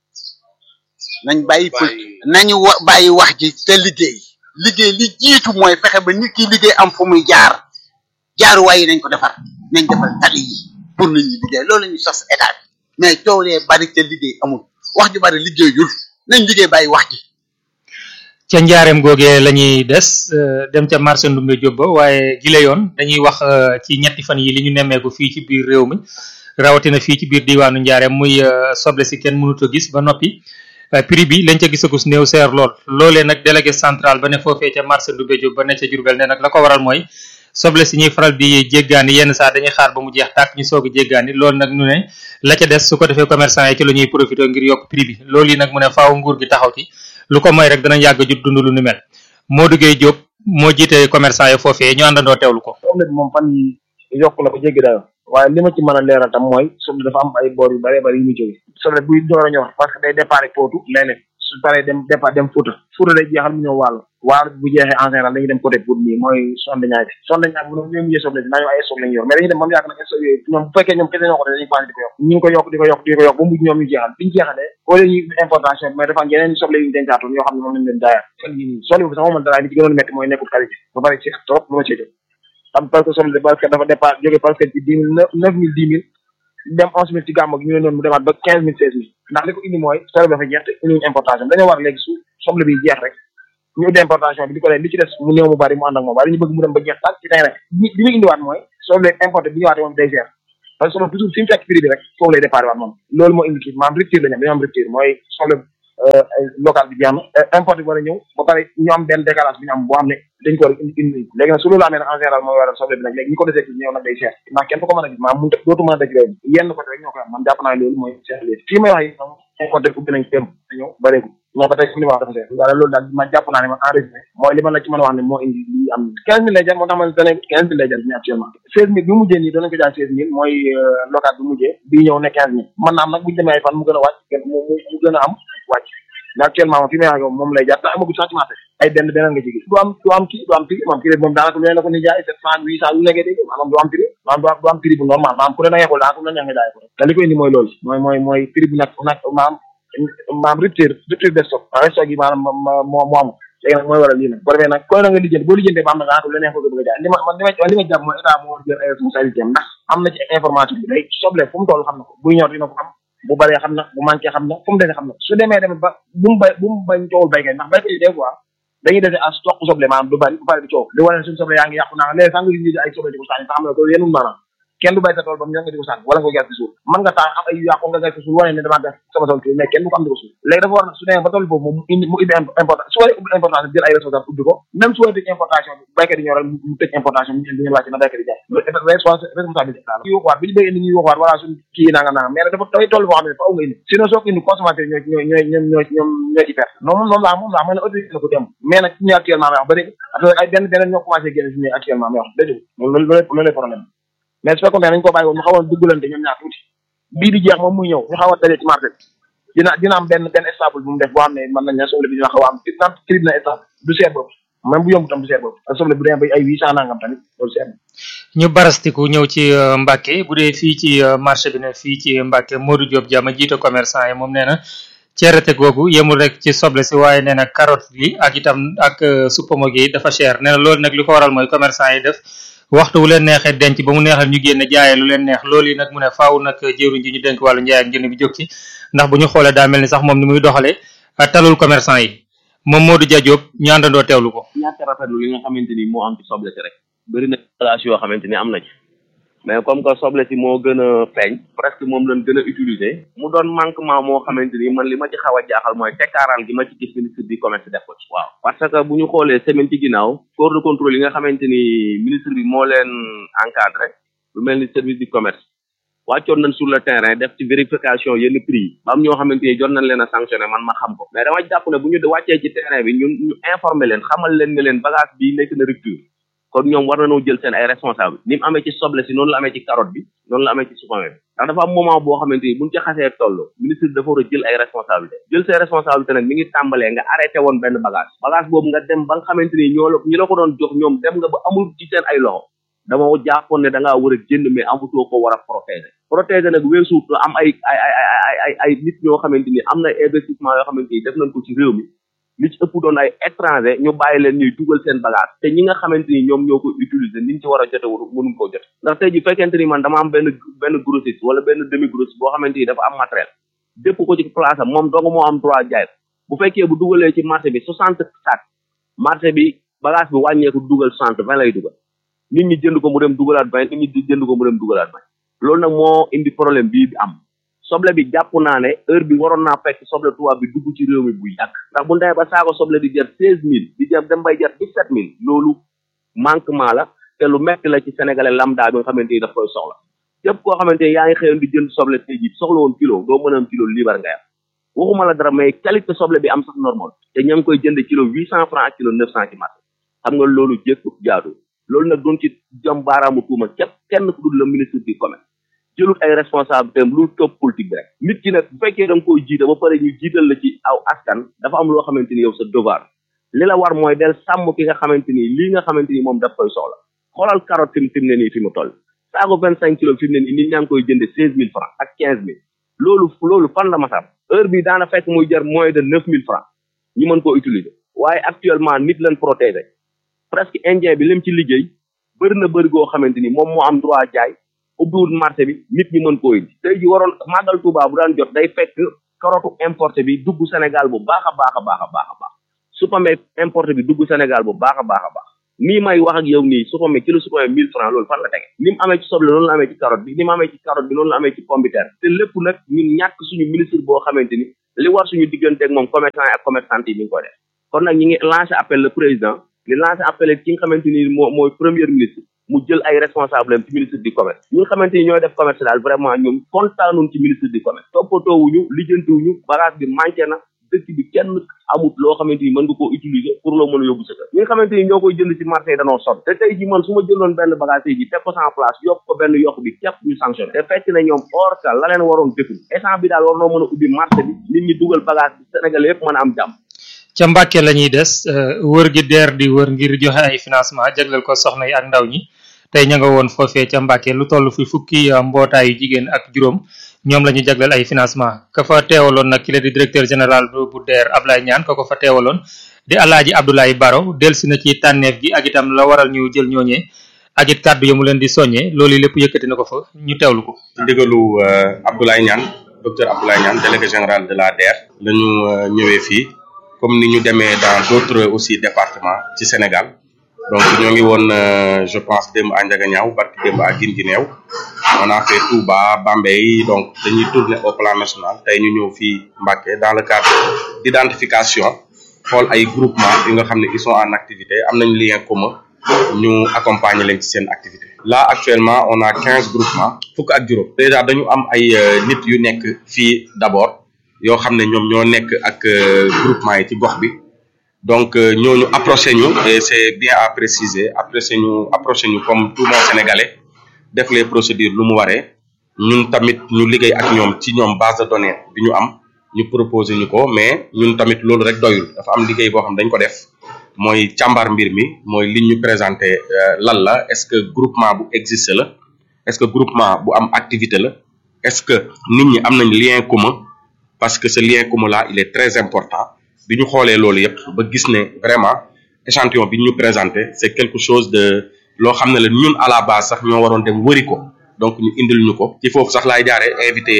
nañ bàyyi politique nañu wa bàyyi wax ji te liggéey liggéey li jiitu mooy fexe ba nit ki liggéey am fu muy jaar jaaruwaay yi nañ ko defar nañ defal tali yi pour nit ñi liggéey loolu la ñuy sos état bi mais coow lee bari te liggéey amul wax ju bari liggéeyul nañ liggéey bàyyi wax ji ca njaareem googee la ñuy des dem ca marché Ndumbe Diop ba waaye gile yoon dañuy wax ci ñetti fan yi li ñu nemmeeku fii ci biir réew mi rawatina fii ci biir diwaanu njaareem muy soble si kenn mënut a gis ba noppi prix bi lañ ca gisagus néew seer lool loolee nag délégué central ba ne foofee ca marché Ndumbe Diop ba ne ca Diourbel ne nag la ko waral mooy soble si ñuy faral di jéggaani yenn saa dañuy xaar ba mu jeex tàkk ñu soog a jéggaani loolu nag ñu ne la ca des su ko defee commerçant yi ci la ñuy profité ngir yokk prix bi loolu yi nag mu ne faaw nguur gi taxaw ci lu ko mooy rek dana yàgg ju dund lu ni mel Modou Gueye Diop moo jiite commerçant yi foofee ñu àndandoo teewlu ko soble bi moom fan yi yokk la ko jéggi dayo waaye li ma ci mën a leeral tam mooy soble dafa am ay boor yu bëree bëri yu muy jóge soble buy door a ñor parce que day départ pootu léeg-léeg su su paree dem départ dem Fouta Fouta day jeexal mu ñëw wàllu wàllu bu jeexee en général dañuy dem côté pour nii mooy sonde ñaay bi sonde ñaay bi ñoom ñoo mujjee soble si naa ñoo ay stock lañu yor mais dañuy dem ba mu yàgg nag stock yooyu ñoom bu fekkee ñoom kese ñoo ko def dañuy commencé di ko yokk ñu ngi ko yokk di ko yokk di ko yokk ba mujj ñoom ñu jeexal biñu jeexalee au lieu ñu importation bi mais dafa am yeneen soble yu ñu dencaatoon yoo xam ne moom lañ leen jaayaat fan yi nii soble bi sax moom dara li ci gënoon métti mooy nekkul qualité ba pare ci trop lu ma cee jóg am parce que soble parce que dafa départ jóge parce que ci dix mille neuf mille dix mille dem onze mille ci gàmmu gi ñu ne noonu mu demaat ba quinze mille seize mille ndax li ko indi mooy soble dafa jeex te indiwuñu importation dañoo war léegi su soble bi jeex rek ñu indi importation bi di ko leen li ci des mu néew mu bari mu ànd ak moom waaye dañu bëgg mu dem ba jeex tàkk ci tey rek li li muy indiwaat mooy soble importé bi ñëwaatee moom day cher parce que soble toujours fi mu fekk prix bi rek foofu lay départ waat moom loolu moo indi kii maanaam rupture la ñu am dañoo am rupture mooy soble local bi jeex na importé bi war a ñëw ba pare ñu am benn décalage bi ñu am boo xam ne dañ ko war a indi indi léegi nag su loolu amee nag en général mooy waral soble bi nag léegi ñi ko desee ci ñëw nag day cher ndax kenn du ko mën a gis maanaam mun dootu mën a daj réew mi yenn côté rek ñoo koy am man jàpp naa loolu mooy cher léegi fii may wax yi importé ubbi nañ téem ñëw bareeku moo ba tey li ma wax dafa cher daal loolu daal ma jàpp naa ne man en résumé mooy li ma la ci mën a wax ne moo indi lii am quinze mille lay jar moo tax man dane quinze mille lay jar ni actuellement seize mille bi mujjee nii danañ ko jaay seize mille mooy local bi mujjee bii ñëw ne quinze mille mën naa am nag buñu demee ay fan mu gën a wàcc mu mu gën a am wàcc mais actuellement moom fi may wax yow moom lay jar te amagul sax ci marché ay benn beneen nga ci gis du am du am kii du am prix moom prix moom daanaka lu leen la ko ni jaay sept cent huit cent yu nekkee dégg maanaam du am prix maanaam du am prix bu normal maanaam ku ne da ngay xool daanaka ku ne nga jaay ko te li ko indi mooy loolu mooy mooy mooy prix bi nag nag maanaam maanaam rupture rupture de stock waaye stock yi maanaam moo moo amul léegi nag mooy waral lii nag bu defee nag ku ne da nga lijjanti boo lijjantee ba am na daanaka lu leen ko bëgg a jaay li ma man li ma li ma jàpp mooy état moo jël ay responsabilité am ndax am na ci information bi day soble fu mu toll xam na ko buy ñor dina ko xam bu bëree xam na bu manqué xam na fu mu dese xam na su demee demee ba bu mu bay bu mu bañ coowul baykat ndax baykat yi des fois dañuy dese à stock soble maanaam du bari du bari di coow di wane suñu soble yaa ngi yàqu naa léegi sax nga gis ay soble di ko sànni te xam ne ko yenul maanaam kenn du bay sa tool ba mu ñor nga di ko sànni wala nga ko gas ci suul mën nga tax am ay yàqu nga gas ci suul wane ne damaa def sama tool mais kenn du ko am di ko suul léegi dafa war na su demee ba tool boobu moom mu indi mu indi important su waree ubbi importation jël ay responsable ubbi ko même su waree tëj importation bi baykat yi ñoral mu tëj importation bi ñu wàcc na baykat yi jaay responsabilité la ñu waxwaat bi ñu bëgg indi ñuy waxwaat wala suñ kii nanga nanga mais dafa dafay toll boo xam ne faaw nga indi sinon soo ko indi consommateur ñoo ñoo ñooy ñoom ñoo ñoom ñoo ci perte non moom moom laa moom laa mooy ne autorisé na ko dem mais nag ñu actuellement may wax ba léegi ay benn beneen ñoo commencé génn si ne actuellement may wax dëgg loolu loolu loolu problème mais su fekkoon ne nañ ko bàyyi woon ñu xawoon duggalante ñoom ñaar tuuti bii di jeex moom muy ñëw ñu xaw a daje ci marché bi dina dina am benn benn stable bu mu def boo xam ne mën nañ ne soble bi dina xaw a am dina prix dina stable du seer boobu même bu yomb tam du seer boobu ak soble bu demee bay ay huit cent nangam tamit loolu seer na ñu barastiku ñëw ci Mbacke bu dee fii ci marché bi ne fii ci Mbacke Modou Diop Diama jiite commerçant yi moom nee na ceerate googu yemul rek ci soble si waaye nee na carotte gi ak itam ak suppamo gi dafa cher nee na loolu nag li ko waral mooy commerçant yi def waxtu wu leen neexee denc ba mu neexal ñu génne jaayee lu leen neex loolu yi nag mu ne faaw nag jëwriñ ji ñu dénk wàllu njaay ak njënd bi jóg ci ndax bu ñu xoolee daa mel ni sax moom ni muy doxalee talul commerçant yi moom Modou Dia Diop ñu àndandoo teewlu ko. ñàkk a rafetlu li nga xamante ni moo am ci soble si rek bëri na place yoo xamante ni am na ci mais comme que soble si moo gën a feeñ presque moom lañ gën a utiliser mu doon manquement moo xamante ni man li ma ci xaw a jaaxal mooy tekkaaral gi ma ci gis ministre du commerce def ko ci waaw parce que bu ñu xoolee semaine ci ginnaaw corps de contrôle yi nga xamante ni ministre bi moo leen encadré lu mel ni service du commerce wàccoon nañ sur le terrain def ci vérification yenn prix yi ba am ñoo xamante ni jot nañ leen a sanctionné man ma xam ko mais dama jàpp ne bu ñu wàccee ci terrain bi ñun ñu informer leen xamal leen ne leen bagage bi nekk na rupture kon ñoom war nañoo jël seen ay responsable ni mu amee ci soble si noonu la amee ci carotte bi noonu la amee ci supame bi ndax dafa am moment boo xamante ni buñ ci xasee toll ministre dafa war a jël ay responsabilité jël ses responsabilité nag mi ngi tàmbalee nga arrêté woon benn bagage bagage boobu nga dem ba nga xamante ni ñoo la ñi la ko doon jox ñoom dem nga ba amul ci seen ay loxo dama jàppoon ne da ngaa war a jënd mais amutoo ko war a protéger protéger nag weesuut am ay ay ay ay ay ay nit ñoo xamante ni am na investissement yoo xamante ni def nañ ko ci réew mi li ci ëpp doon ay étranger ñu bàyyi leen ñuy dugal seen bagage te ñi nga xamante ni ñoom ñoo ko utiliser niñ ci war a jote wu mënuñ koo jot ndax tey ji fekkente ni man dama am benn benn grossiste wala benn demi grossiste boo xamante ni dafa am matériel dépp ko ci place am moom dong moo am droit jaay bu fekkee bu dugalee ci marché bi soixante sacs marché bi bagage bi wàññeeku dugal soixante vingt lay dugal nit ñi jënd ko mu dem dugalaat vingt nit ñi di jënd ko mu dem dugalaat vingt loolu nag moo indi problème bii bi am soble bi jàpp naa ne heure bi waroon naa fekk soble tubaab bi dugg ci réew mi bu yàgg ndax bu ndemee ba saako soble di jar seize mille di jar dem bay jar dix-sept mille loolu manquement la te lu metti la ci sénégalais lambda bi nga xamante ni daf koy soxla képp koo xamante ni yaa ngi xëyoon di jënd soble tey jii soxla woon kilo doo mën a am kilo liibar nga yam waxuma la dara mais qualité soble bi am sax normal te ña ngi koy jënd kilo huit cent francs ak kilo neuf cent ci marché xam nga loolu jékkut jaadu loolu nag doon ci jëm baaraamu tuuma képp kenn ku dul le ministre du commerce jëlut ay responsabilité am lu topp politique bi rek nit ki nag bu fekkee da nga koy jiite ba pare ñu jiital la ci aw askan dafa am loo xamante ni yow sa devoir li la war mooy del sàmm ki nga xamante ni lii nga xamante ni moom daf koy soxla xoolal carotte fi mu fi mu ne nii fi mu toll saago vingt cinq kilos fi mu ne nii nit ñaa ngi koy jënde seize mille francs ak quinze mille loolu loolu fan la masam heure bi daana fekk muy jar moins de neuf mille francs ñu mën koo utiliser waaye actuellement nit lañ protéger presque indien bi lim ci liggéey bëri na bëri goo xamante ni moom moo am droit jaay ubbiwul marché bi nit ñi mën koo indi tey ji waroon màggal Tuuba bu daan jot day fekk carotte importé bi dugg Sénégal bu baax a baax a baax a baax a baax supame importé bi dugg Sénégal bu baax a baax a baax nii may wax ak yow nii supame kilo supame mille francs loolu fan la tege ni mu amee ci soble noonu la amee ci carotte bi ni mu amee ci carotte bi noonu la amee ci pomme de terre te lépp nag ñun ñàkk suñu ministre boo xamante ni li war suñu digganteeg moom commerçant yi ak commerçante yi mi ngi koy def kon nag ñi ngi lancé appel le président di lancé appel ki nga xamante ni moo mooy premier ministre mu jël ay responsable am ci ministre du commerce ñi nga xamante ni ñooy def commerce daal vraiment ñoom kontaanuñ ci ministre du commerce toppatoowuñu lijjantiwuñu bagage bi manqué na dëkk bi kenn amut loo xamante ni mën nga koo utiliser pour loo mën a yóbbu sa kër ñi nga xamante ni ñoo koy jënd ci marché yi danoo sonn te tey ji man su ma jëndoon benn bagage tey ji teg ko sans place yokk ko benn yokk bi képp ñu sanctionné te fekk na ñoom or ka la leen waroon defuñ essence bi daal war noo mën a ubbi marché bi nit ñi dugal bagage bi Sénégal yëpp mën a am jàmm ca Mbàkke la ñuy des wër gi deer di wër ngir joxe ay financement jagleel ko soxna yi ak ndaw ñi tey ña nga woon foofee ca Mbàkke lu toll fi fukki mbootaayu jigéen ak juróom ñoom la ñu jagleel ay financement ka fa teewaloon nag ki la di directeur général bu DER Ablaye Niane ka ko fa teewaloon di Alaaji Abdoulaye Baro delsi na ci tànneef gi ak itam la waral ñu jël ñooñee ak it kàddu yu mu leen di soññee loolu lépp yëkkati na ko fa ñu teewlu ko. ndigalu Abdoulaye Niane docteur Abdoulaye Niane délégué général de la DER la ñu ñëwee fii comme ni ñu demee dans d'autres aussi départements ci Sénégal donc ñoo ngi woon je pense démb à Ndiaganiao barki démb à Guinguinéo on a fait Touba Bambey donc dañuy tourner au plan national tey ñu ñëw fii Mbacké dans le cadre d'identification xool ay groupement yi nga xam ne ils sont en activité am nañ lien commun ñu accompagner leen ci seen activité là actuellement on a quinze groupements fukk ak juróom déjà dañu am ay nit yu nekk fii d'abord yoo xam ne ñoom ñoo nekk ak groupement yi ci gox bi donc ñooñu approché ñu et c'est bien à préciser approché ñu approché ñu comme tout bon sénégalais def les procédures lu mu waree ñun tamit ñu liggéey ak ñoom ci ñoom base de données bi ñu am ñu proposé ñu ko mais ñun tamit loolu rek doyul dafa am liggéey boo xam dañ ko def mooy càmbar mbir mi mooy liñ ñu présenté lan la est-ce que groupement bu existe la est-ce que groupement bu am activité la est-ce que nit ñi am nañ lien commun parce que ce lien commun là il est très important bi ñu xoolee loolu yëpp ba gis ne vraiment échantillon bi ñu présenté c'est quelque chose de loo xam ne la ñun à la base sax ñoo waroon dem wëri ko donc ñu indil ñu ko ci foofu sax laay jaaree invité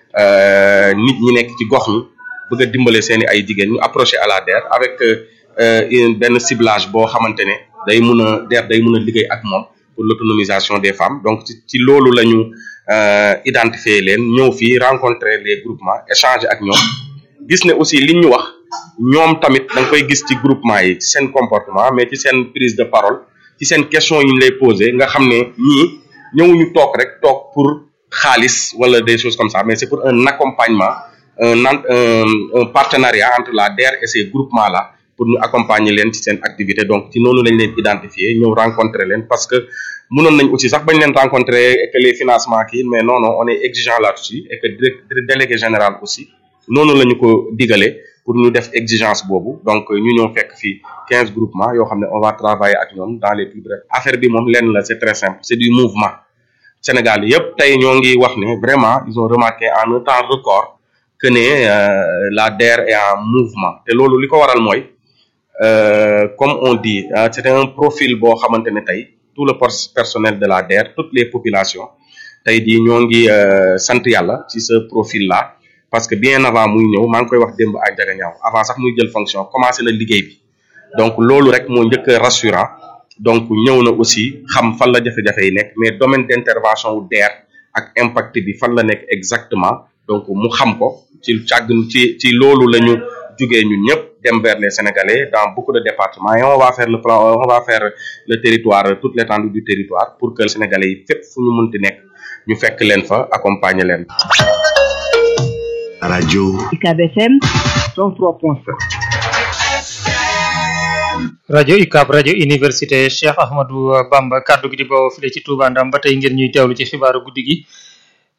nit ñi nekk ci gox ñu bëgg a dimbale seen i ay jigéen ñu approché à la DER avec benn ciblage boo xamante ne day mun a DER day mun a liggéey ak moom pour l'autonomisation des femmes donc ci ci loolu la ñu identifier leen ñëw fii rencontrer les groupements échanger ak ñoom gis ne aussi liñ ñu wax ñoom tamit da nga koy gis ci groupement yi ci seen comportement mais ci seen prise de parole ci seen question yi ñu lay poser nga xam ne ñii ñëwuñu toog rek toog pour xaalis wala des choses comme ça mais c'est pour un accompagnement un un, un partenariat entre la DER et ces groupements là pour ñu accompagner leen ci seen activité donc ci noonu lañ leen identifier ñëw rencontrer leen parce que mënoon nañ aussi sax bañ leen rencontrer et que les financements kii mais non non on est exigeant là-dessus et que direct délégué général aussi noonu la ñu ko digalee pour ñu def exigence boobu donc ñu ñëw fekk fii quinze groupements yoo xam ne on va travailler ak ñoom dans les plus brefs affaire bi moom lenn la c'est très simple c'est du mouvement Sénégal yëpp tey ñoo ngi wax ne vraiment ils ont remarqué en un temps record que ne euh, la DER est en mouvement te loolu li ko waral mooy euh, comme on dit euh, c'est un profil boo xamante ne tey tout le personnel de la DER toutes les populations tey di ñoo ngi sant yàlla ci ce profil là parce que bien avant muy ñëw maa ngi koy wax démb ak Ndiaganiao avant sax muy jël fonction commencé na liggéey bi donc loolu rek moo njëkk a rassurant donc ñëw na aussi xam fan la jafe-jafe yi nekk mais domaine d'intervention wu DER ak impact bi fan la nekk exactement donc mu xam ko ci càgg ci ci loolu la ñu jugee ñun ñëpp dem vers les Sénégalais dans beaucoup de départements et on va faire le plan on va faire le territoire toute l'étendue du territoire pour que Sénégalais yi fépp fu ñu mënti nekk ñu fekk leen fa accompagner leen. Radio U C A B F M cent trois point sept. rajo U C A B rajo université Cheikh Ahmadou Bamba kaddu gi di bawoo file ci Touba Ndam ba tey ngeen ñuy teewlu ci xibaaru guddi gi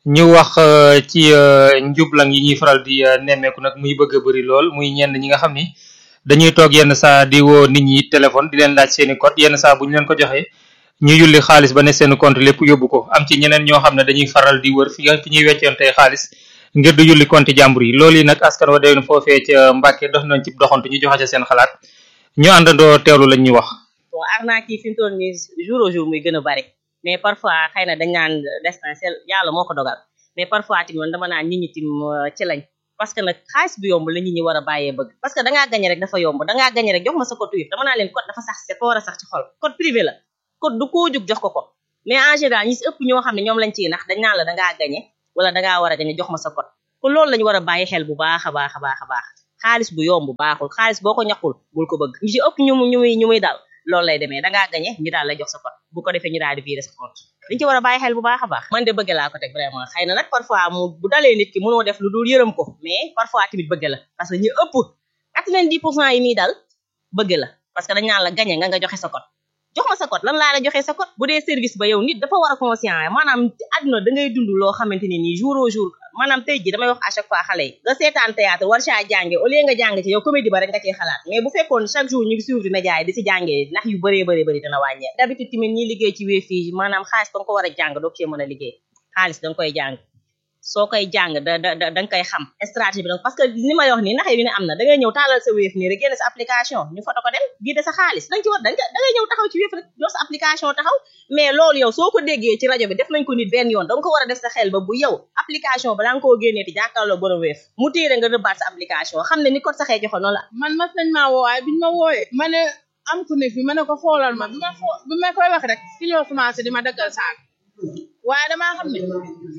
ñu wax ci njublang yi ñuy faral di nemmeeku nag muy bëgg a bëri lool muy ñenn ñi nga xam ni dañuy toog yenn saa di woo nit ñi téléphone di leen laaj seeni code yenn saa bu ñu leen ko joxee ñu yulli xaalis ba ne seen compte lépp yóbbu ko am ci ñeneen ñoo xam ne dañuy faral di wër fi nga fi ñuy weccantee xaalis ngir du yulli compte jàmbur yi loolu yi nag askan wa déwén foofee ca Mbàkke dox nañ ci doxantu ñu joxe ca seen xalaat ñu àndandoo teewlu lañ ñu wax. bon arnaque yi fi mu toll nii jour au jour muy gën a bari mais parfois xëy na dañ naan destin c'est yàlla moo ko dogal mais parfois tamit man dama naan nit ñi tim ci lañ parce que nag xaalis bu yomb la nit ñi war a bàyyee bëgg parce que dangaa gañe rek dafa yomb dangaa gañe rek jox ma sa code wif dama naa leen code dafa sax c'est war a sax ci xol code privé la code du koo jug jox ko ko mais en général ñi si ëpp ñoo xam ne ñoom lañ ciy nax dañ naan la dangaa gañe wala dangaa war a gañe jox ma sa code kon loolu lañu war a bàyyi xel bu baax a baax a baax a baax xaalis bu yomb baaxul xaalis boo ko ñaqul bul ko bëgg ñu ci ëpp ñu ñu muy ñu muy dal loolu lay demee dangaa gañe ñu daal la jox sa code bu ko defee ñu daal di virer sa compte dañ ci war a bàyyi xel bu baax a baax man de bëgg laa ko teg vraiment xëy na nag parfois mu bu dalee nit ki mënoo def lu dul yërëm ko mais parfois tamit bëgg la parce que ñu ëpp quatre-vingt-dix pour cent yi muy dal bëgg la parce que dañ naan la gañe nga nga joxe sa code jox ma sa code lan laa la joxe sa code bu dee service ba yow nit dafa war a conscient maanaam àdduna da ngay dund loo xamante ne nii jour au jour maanaam tey ji damay wax à chaque fois xale yi nga seetaan théâtre war caa jànge au lieu nga jàng ci yow comédie ba rek nga ciy xalaat mais bu fekkoon chaque jour ñu ngi suivre média yi di si jàngee ndax yu bëree bëree bëri dana wàññee d'habitude tamit ñi liggéey ci wéef yi maanaam xaalis da nga ko war a jàng doo cee mën a liggéey xaalis da nga koy jàng soo koy jàng da da da nga koy xam stratégie bi donc parce que ni may wax nii naxe yu ne am na da ngay ñëw taalal sa wéef nii rek génne sa application ñu foto ko dem guide sa xaalis da nga ci war da ngay ñëw taxaw ci wéef rek jox sa application taxaw mais loolu yow soo ko déggee ci rajo bi def nañ ko nit benn yoon da nga ko war a def sa xel ba bu yow application ba da nga koo génnee ti jàkkaarloo borom wéef mu téere nga rëbbaat sa application xam ne ni ko saxee joxe noonu la man mas nañ maa woo waaye biñ ma wooyee ma ne am ku ne fi ma ne ko xoolal ma bi ma foo bi ma koy wax rek ci ñoo commencé di ma daggal saak waaye damaa xam ne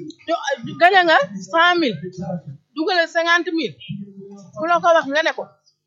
gañe nga cent mille dugale cinquante mille ku la ko wax nga ne ko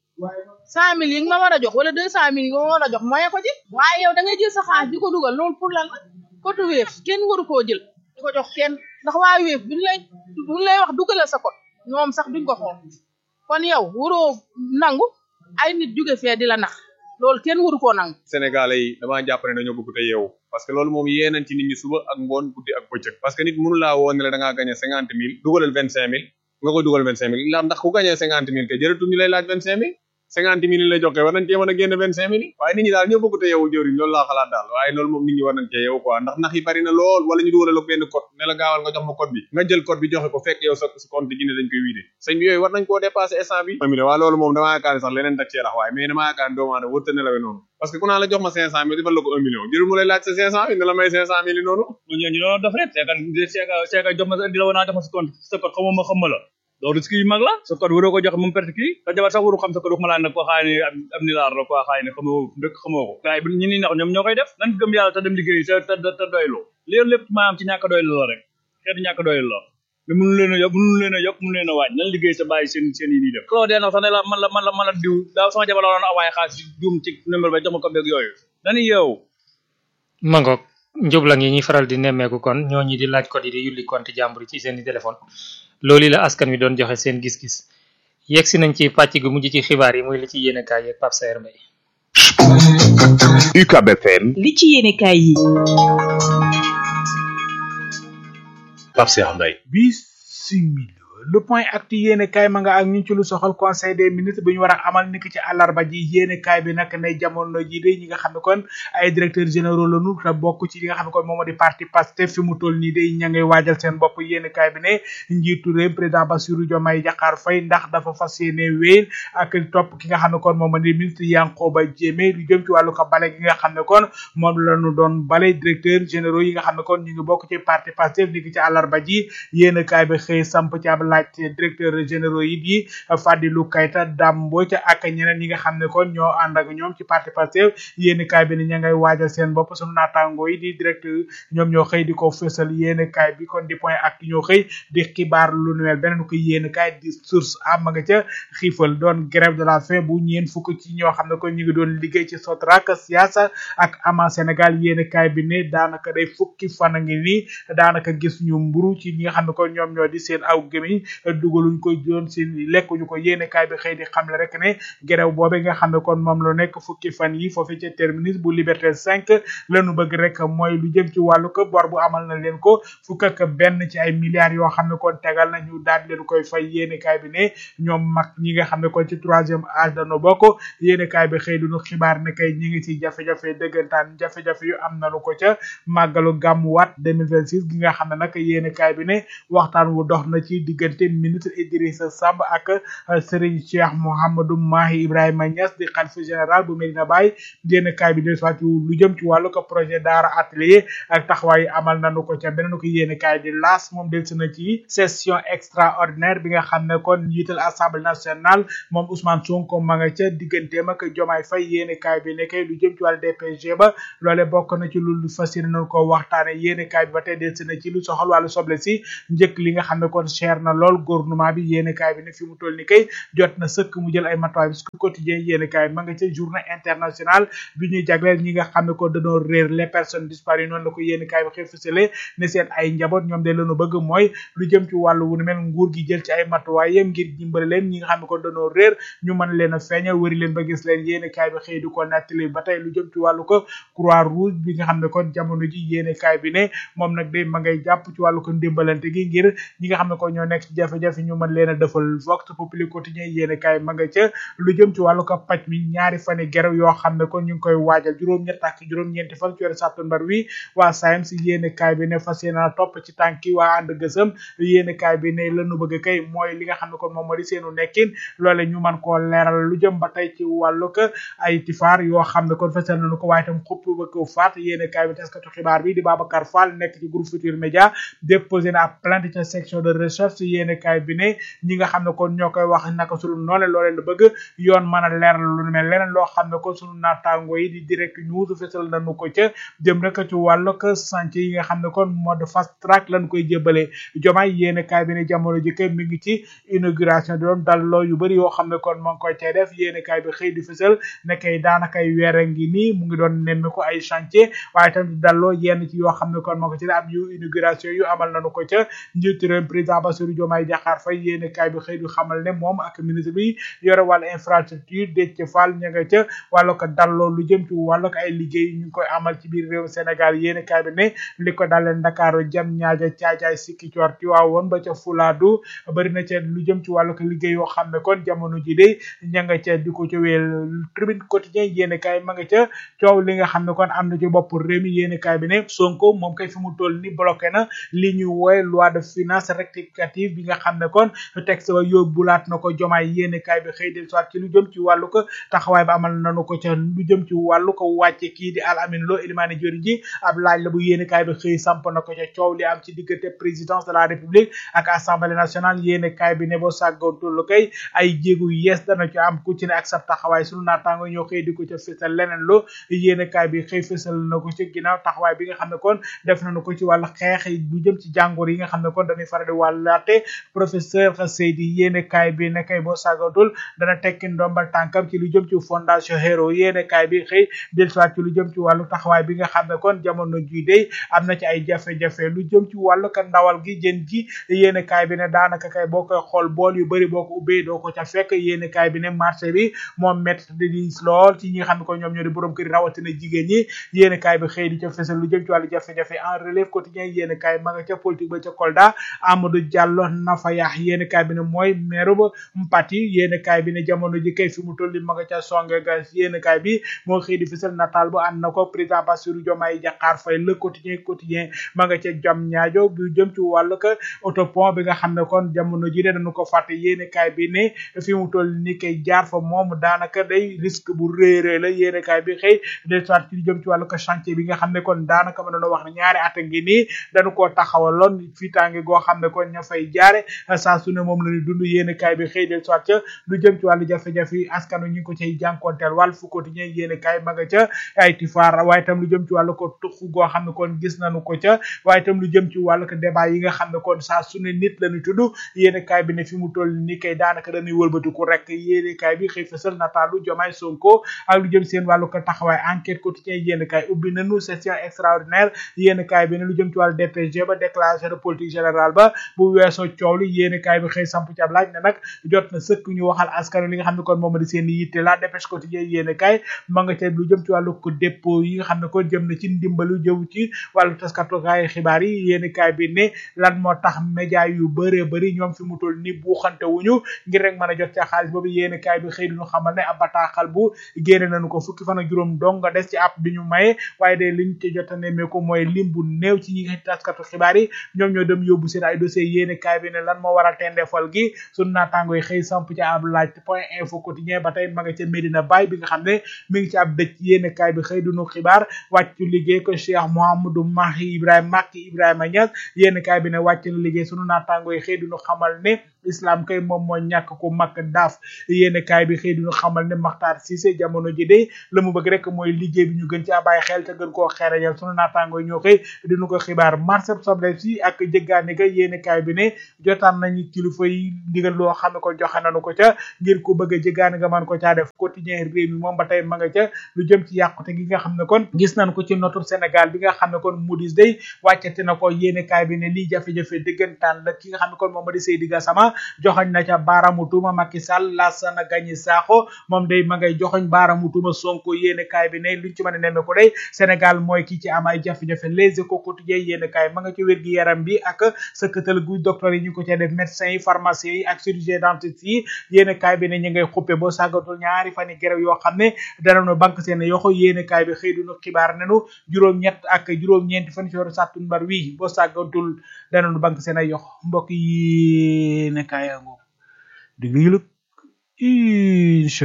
cent mille yi nga ma war a jox wala deux cent mille yi nga ma war a jox moye ko ci waaye yow da ngay jël sa xaalis di ko dugal loolu pour lan la code wéef kenn waru koo jël di ko jox kenn ndax waa wéef buñ lay buñ lay wax dugalal sa code ñoom sax duñ ko xool kon yow waroo nangu ay nit jóge fee di la nax loolu kenn waru koo nangu Sénégalais yi damaa jàpp ne dañoo bëgg te yeewu parce que loolu moom yéenañ ci nit ñi suba ak ngoon guddi ak bëccëg parce que nit mënu laa woo ne la da ngaa gagné cinquante mille dugalal vingt cinq mille nga koy dugal vingt cinq mille la ndax ku gagné cinquante mille kay jërëtul ñu lay laaj vingt cinq mille cinquante mille yi lay joxe war nañ cee mën a génn vingt cinq mille yi waaye nit ñi daal ñoo bëgg te yeewu jëriñ loolu laa xalaat daal waaye loolu moom nit ñi war nañ cee yeewu quoi ndax nax yi bari na lool wala ñu dugalal ak benn code ne la gaawal nga jox ma code bi nga jël code bi joxe ko fekk yow sa compte gi ne dañ koy wiide sëñ bi yooyu war nañ koo dépassé instant bi mi ne waa loolu moom damaa yaakaar ne sax leneen dak cee rax waaye mais damaa yaakaar ne doomu aadama wërta ne la we noonu parce que ku naa la jox ma cinq cent mille defal la ko un million jërul mu lay laaj sa cinq cent mille ne la may cinq cent mille yi noonu ñu ñu doon def rek seeka seeka seeka jox ma di la woon naa jox ma sa compte sa code xamuma xam la loolu risque yi mag la sa code waroo ko joxe moom perte kii sa jabar sax waru xam sa code waxuma laa nag koo xaay ne am ni laar la koo xaay ne xamoo dëkk xamoo ko gars yi ñi ni nax ñoom ñoo koy def nan gëm yàlla te dem liggéey te te te doyloo léegi lépp maanaam ci ñàkk doylu la rek xeetu ñàkk doylu la mais mënu leen a yokk mënu leen a yokk mënu leen a wàññi nan liggéey sa bàyyi seen seen yi nii def koo dee nag sax ne la man la man la man la diw daaw sama jabar la woon awaaye xaalis juum ci numéro ba jox ma ko beeg yooyu dañuy yeewu mangoog njublang yi ñuy faral di nemmeeku kon ñoo ñi di laaj code yi di yulli compte jàmbur ci seen i téléphone loolu la askan wi doon joxe seen gis-gis yegg si nañ ci pàcc gu mujj ci xibaar yi muy li ci yéene kaay yeeg Pape Saer Mbaye U C A B F M li ci yéene kaay yi Pape Saer Mbaye bisimila le point actu yéene kaay ma nga ak ñu ci lu soxal conseil des ministres bi ñu war a amal niki ci àllarba ji yéene kaay bi nag ne jamono ji de ñi nga xam ne kon ay directeurs généraux lañu te bokk ci li nga xam ne kon moom moo di parti Pastef fi mu toll nii de ña ngay waajal seen bopp yéene kaay bi ne njiitu réew président Bassirou Diomaye Diakhar Faye ndax dafa fas yéene wéel ak topp ki nga xam ne kon moom moo di ministre Yankhoba Diémé lu jëm ci wàllu ko bale gi nga xam ne kon moom lañu doon bale directeurs généraux yi nga xam ne kon ñu ngi bokk ci parti Pastef niki ci àllarba ji yéene kaay bi xëy samp ci ab laaj directeur généraux yi di Fadilou Keita Dame Mbodj ak ñeneen ñi nga xam ne kon ñoo ànd ak ñoom ci parti Pastef yéeni kaay bi ni ña ngay waajal seen bopp sunu naataango yi di directeur ñoom ñoo xëy di ko fësal yéeni kaay bi kon di point ak ñoo xëy di xibaar lu nu mel beneen ko yéeni kaay di source am nga ca xiifal doon grève de la faim bu ñeen fukk ci ñoo xam ne kon ñu ngi doon liggéey ci Sotrac Siasa ak Ama Sénégal yéeni kaay bi ne daanaka day fukki fan a ngi nii daanaka gis ñu mburu ci ñi nga xam ne kon ñoom ñoo di seen aw gémiñ ni dugaluñ ko doon si lekkuñu ko yéene kaay bi xëy di xamle rek ne gerew boobe nga xam ne kon moom la nekk fukki fan yi foofu ca terminus bu Liberté cinq lañu bëgg rek mooy lu jëm ci wàllu ko bor bu amal na leen ko fukk ak benn ci ay milliards yoo xam ne kon tegal nañu daal leen koy fay yéene kaay bi ne ñoom mag ñi nga xam ne kon ci troisième âge dañoo bokk yéene kaay bi xëy duñu xibaar ne kay ñi ngi ci jafe-jafe dëggantaan jafe-jafe yu am nañu ko ca màggalu gàmmuwaat deux mille vingt-six gi nga xam ne nag yéene kaay bi ne waxtaan wu dox na ci diggante ministre Idrissa Samb ak Serigne Cheikh Mouhamadou Mahi Ibrahima Niass di xalifa général bu Medina Baye yéene kaay bi dellusiwaat ci lu jëm ci wàllu ko projet daara atelier ak taxawaay amal nañu ko ca beneen ko yéene kaay di laas moom dellusi na ci session extraordinaire bi nga xam ne kon njiital assemblée nationale moom Ousmane Sonko ma nga ca digganteem ak Diomaye Faye yéene kaay bi nekkee lu jëm ci wàllu D P G ba loole bokk na ci lu fas yéene nañu ko waxtaane yéene kaay bi ba tey dellusi na ci lu soxal wàllu soble si njëkk li nga xam ne kon cher na lool gouvernement bi yéene kaay bi ne fi mu toll ni kay jot na sëkk mu jël ay matuwaay bi su quotidien yéene kaay ma nga ca journée internationale bi ñuy jagleel ñi nga xam ne ko dañoo réer les personnes disparues noonu la ko yéene kaay bi xëy fësale ne seen ay njaboot ñoom de lañu bëgg mooy lu jëm ci wàllu wu nu mel nguur gi jël ci ay matuwaayam ngir dimbali leen ñi nga xam ne ko dañoo réer ñu mën leen a feeñal wëri leen ba gis leen yéene kaay bi xëy di ko nettali ba tey lu jëm ci wàllu ko croix rouge bi nga xam ne kon jamono ji yéene kaay bi ne moom nag de ma ngay jàpp ci wàllu ko ndimbalante gi ngir ñi nga xam ne ko ñoo nekk ci jafe-jafe ñu mën leen a defal vox populi quotidien yéene kaay ma nga ca lu jëm ci wàllu ko paj mi ñaari fani gerew yoo xam ne kon ñu ngi koy waajal juróom-ñett ak juróom-ñeenti fan ci weeru septembre wi waa S A E M S yéene kaay bi ne fas yéene topp ci tànki waa ànd gësëm yéene kaay bi ne lanu bëgg kay mooy li nga xam ne kon moom moo di seenu nekkin loole ñu mën koo leeral lu jëm ba tey ci wàllu ko ay tifaar yoo xam ne kon fasal nañu ko waaye tam xupp ba ko faat yéene kaay bi taskatu xibaar bi di Babacar Fall nekk ci groupe Futurs Médias déposé na ab plainte ca section de recherche yéene kaay bi ne ñi nga xam ne kon ñoo koy wax naka sulu noone loolee la bëgg yoon mën a leeral lu mel leneen loo xam ne kon sunu naataango yi di direct news fesal nañu ko ca jëm rek ci wàllu ko chantier yi nga xam ne kon mode fast track lañ koy jébbalee Diomaye yéene kaay bi ne jamono ji kay mi ngi ci inauguration di doon dalloo yu bëri yoo xam ne kon moo ngi koy tey def yéene kaay bi xëy di fesal ne kay daanakay weere ngi nii mu ngi doon nemmi ko ay chantier waaye tam di dalloo yenn ci yoo xam ne kon moo ko ci am yu inauguration yu amal nañu ko ca njiitu réew président Bassirou Diomaye Diakhar Faye yéene kaay bi xëy di xamal ne moom ak ministre bi yore wàllu infrastructure Déthié Fall ña nga ca wàllu ko dalloo lu jëm ci wàllu ko ay liggéey ñu ngi koy amal ci biir réew Sénégal yéene kaay bi ne li ko dalee Ndakaaru jam ñaaja caajaay sikki coor ci waawoon ba ca Fulaadu bari na ca lu jëm ci wàllu ko liggéey yoo xam ne kon jamono ji de ña nga ca di ko ca wéel tribune quotidien yéene kaay ma nga ca coow li nga xam ne kon am na ci bopp réew mi yéene kaay bi ne Sonko moom kay fi mu toll ni bloqué na li ñuy wooye loi de finance rectificative bi nga xam ne kon texte ba yóbbulaat na ko Diomaye yéene kaay bi xëy del soit ci lu jëm ci wàllu ko taxawaay ba amal nanu ko ca lu jëm ci wàllu ko wàcce kii di Al Amin Lo Elimane Diori ji ab laaj la bu yéene kaay bi xëy samp na ko ca coow li am ci diggante présidence de la république ak assemblée nationale yéene kaay bi ne boo sàggoontul kay ay jéegu yees dana ci am ku ci ne ak sa taxawaay sunu naataango ñoo xëy di ko ca fësal leneen lo yéene kaay bi xëy fësal na ko ci ginnaaw taxawaay bi nga xam ne kon def nañu ko ci wàllu xeex bu jëm ci jàngoor yi nga xam ne kon dañuy faral di wàllaate professeur Seydi yéene kaay bi ne kay boo sàggoontul dana tekki ndombal tànkam ci lu jëm ci fondation Hero yéene kaay bi xëy dellusiwaat ci lu jëm ci wàllu taxawaay bi nga xam ne kon jamono ji day am na ci ay jafe-jafe lu jëm ci wàllu ka ndawal gi jën ji yéene kaay bi ne daanaka kay boo koy xool bool yu bëri boo ko ubbee doo ko ca fekk yéene kaay bi ne marché bi moom métti di diis lool ci ñi nga xam ne ko ñoom ñoo di borom kër rawatina jigéen ñi yéene kaay bi xëy di ca fesal lu jëm ci wàllu jafe-jafe en relève quotidien yéene kaay ma nga ca politique ba ca Kolda Amadou Diallo Nafa Yah yéene kaay bi ne mooy maire ba Mpati yéene kaay bi ne jamono ji kay fi mu toll ma nga ca songe ga yéene kaay bi moo xëy di fesal nataal bu ànd na ko président Bassirou Diomaye Diakhar Faye le quotidien quotidien ma nga ca jam ñaajo bu jëm ci wàllu ka autopont bi nga xam ne kon jamono ji de dañu ko fàtte yéene kaay bi ne fi mu toll ni kay jaar fa moom daanaka day risque bu réeré la yéene kaay bi xëy de soit ci jëm ci wàllu ko chantier bi nga xam ne kon daanaka mën na wax ne ñaari at ngi nii dañu koo taxawaloon fiitaange goo xam ne kon ña fay jaare saa su ne moom la ñu dund yéene kaay bi xëy de soit ca lu jëm ci wàllu jafe-jafe yi askan ñu ngi ko cay jànkonteel wàll fu quotidien yéene kaay ma nga ca ay tifaar waaye tam lu jëm ci wàllu ko tuxu goo xam ne kon gis nañu ko ca waaye tam lu jëm ci wàllu ko débat yi nga xam ne kon saa su ne nit la ñu tudd yéene kaay bi ne fi mu toll ni kay daanaka dañuy wëlbatiku rek yéene kaay bi xëy fësal nataalu Diomaye Sonko ak lu jëm seen wàllu ko taxawaay enquête quotidien yéene kaay ubbi nañu session extraordinaire yéene kaay bi ne lu jëm ci wàllu D P G ba déclaration de politique générale ba bu weesoo coow li yéene kaay bi xëy samp ci ab laaj ne nag jot na sëkk ñu waxal askan li nga xam ne kon moom di seen yitte la dépêche quotidien yéene kaay ma nga ca lu jëm ci wàllu ko dépôt yi nga xam ne kon jëm na ci ndimbalu jëw ci wàllu taskatukaay xibaar yi yéene kaay bi ne lan moo tax média yu bëree bëri ñoom fi mu toll ni buuxante wuñu ngir rek mën a jot ca xaalis boobu yéene kaay bi xëy duñu xamal ne ab bataaxal bu génne nañu ko fukki fan ak juróom dong nga des ci app bi ñu maye waaye de liñ ci jot a nemmeeku mooy lim bu néew ci ñi nga taskatu xibaar yi ñoom ñoo dem yóbbu seen ay dossier yéene kaay bi ne lan moo waral tendeefal gi sunu naataango yi xëy samp ci ab laaj point info quotidien ba tey ma nga ca Medina Baye bi nga xam ne mi ngi ci ab dëj yéene kaay bi xëy duñu xibaar wàccu liggéey ko Cheikh Mouhamadou Mahi Ibrahima Makki Ibrahima Niass yéene kaay bi ne wàcc na liggéey sunu naataango yi xëy duñu xamal ne islam kay moom moo ñàkk ko mag daaf yéene kaay bi xëy duñu xamal ne Makhtar Cissé jamono ji de la mu bëgg rek mooy liggéey bi ñu gën ci bàyyi xel te gën koo xereñal sunu naataango yi ñoo xëy duñu ko xibaar marché soble si ak jëggaani ga yéene kaay bi ne jotaan nañu kilifa yi ndigal loo xam ne ko joxe nañu ko ca ngir ko bëgg a jëggaani nga mën ko caa def quotidien réew mi moom ba tey ma nga ca lu jëm ci yàqute gi nga xam ne kon gis nañ ko ci notu Sénégal bi nga xam ne kon Moody's day wàccate na ko yéene kaay bi ne lii jafe-jafe dëggantaan la ki nga xam ne kon moom ma di Seydi Gassama joxoñ na ca baaramu tuuma Macky Sall Lassana Gagny Sakho moom day ma ngay joxoñ baaramu tuuma Sonko yéene kaay bi ne luñ ci mën a nemme ko day Sénégal mooy ki ci am ay jafe-jafe Les Échos quotidien yéene kaay ma nga ci wér gi yaram bi ak sëkkatal gu docteur yi ñu ko ca def médecins yi pharmaciens yi ak chirurgien dentiste yi yéene kaay bi ne ñu ngay xuppe boo sàggatul ñaari fani grève yoo xam ne danañu banque seen yoxo yéene kaay bi xëy duñu xibaar nenu juróom-ñett ak juróom-ñeenti fan ci weeru sàttumbar wi boo sàggatul danañu banque seen ay yoxo mbokk yi ne kaay ango diglu incha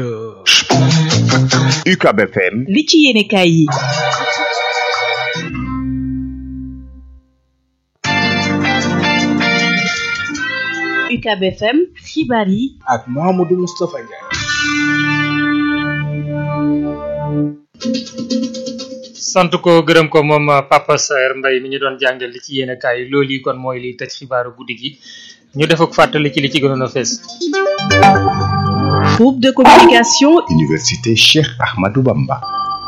U C A B F M li ci yéene kaay yi U C A B F M xibaar yi ak Mouhamadou Moustapha Ndiaye. sant ko gërëm ko moom Papa Saer Mbaye mi ñu doon jàngal li ci yéene kaay loolu yi kon mooy li tëj xibaaru guddi gi ñu def ak fàttali ci li ci gënoon a fees. groupe de communication Université Cheikh Ahmadou Bamba.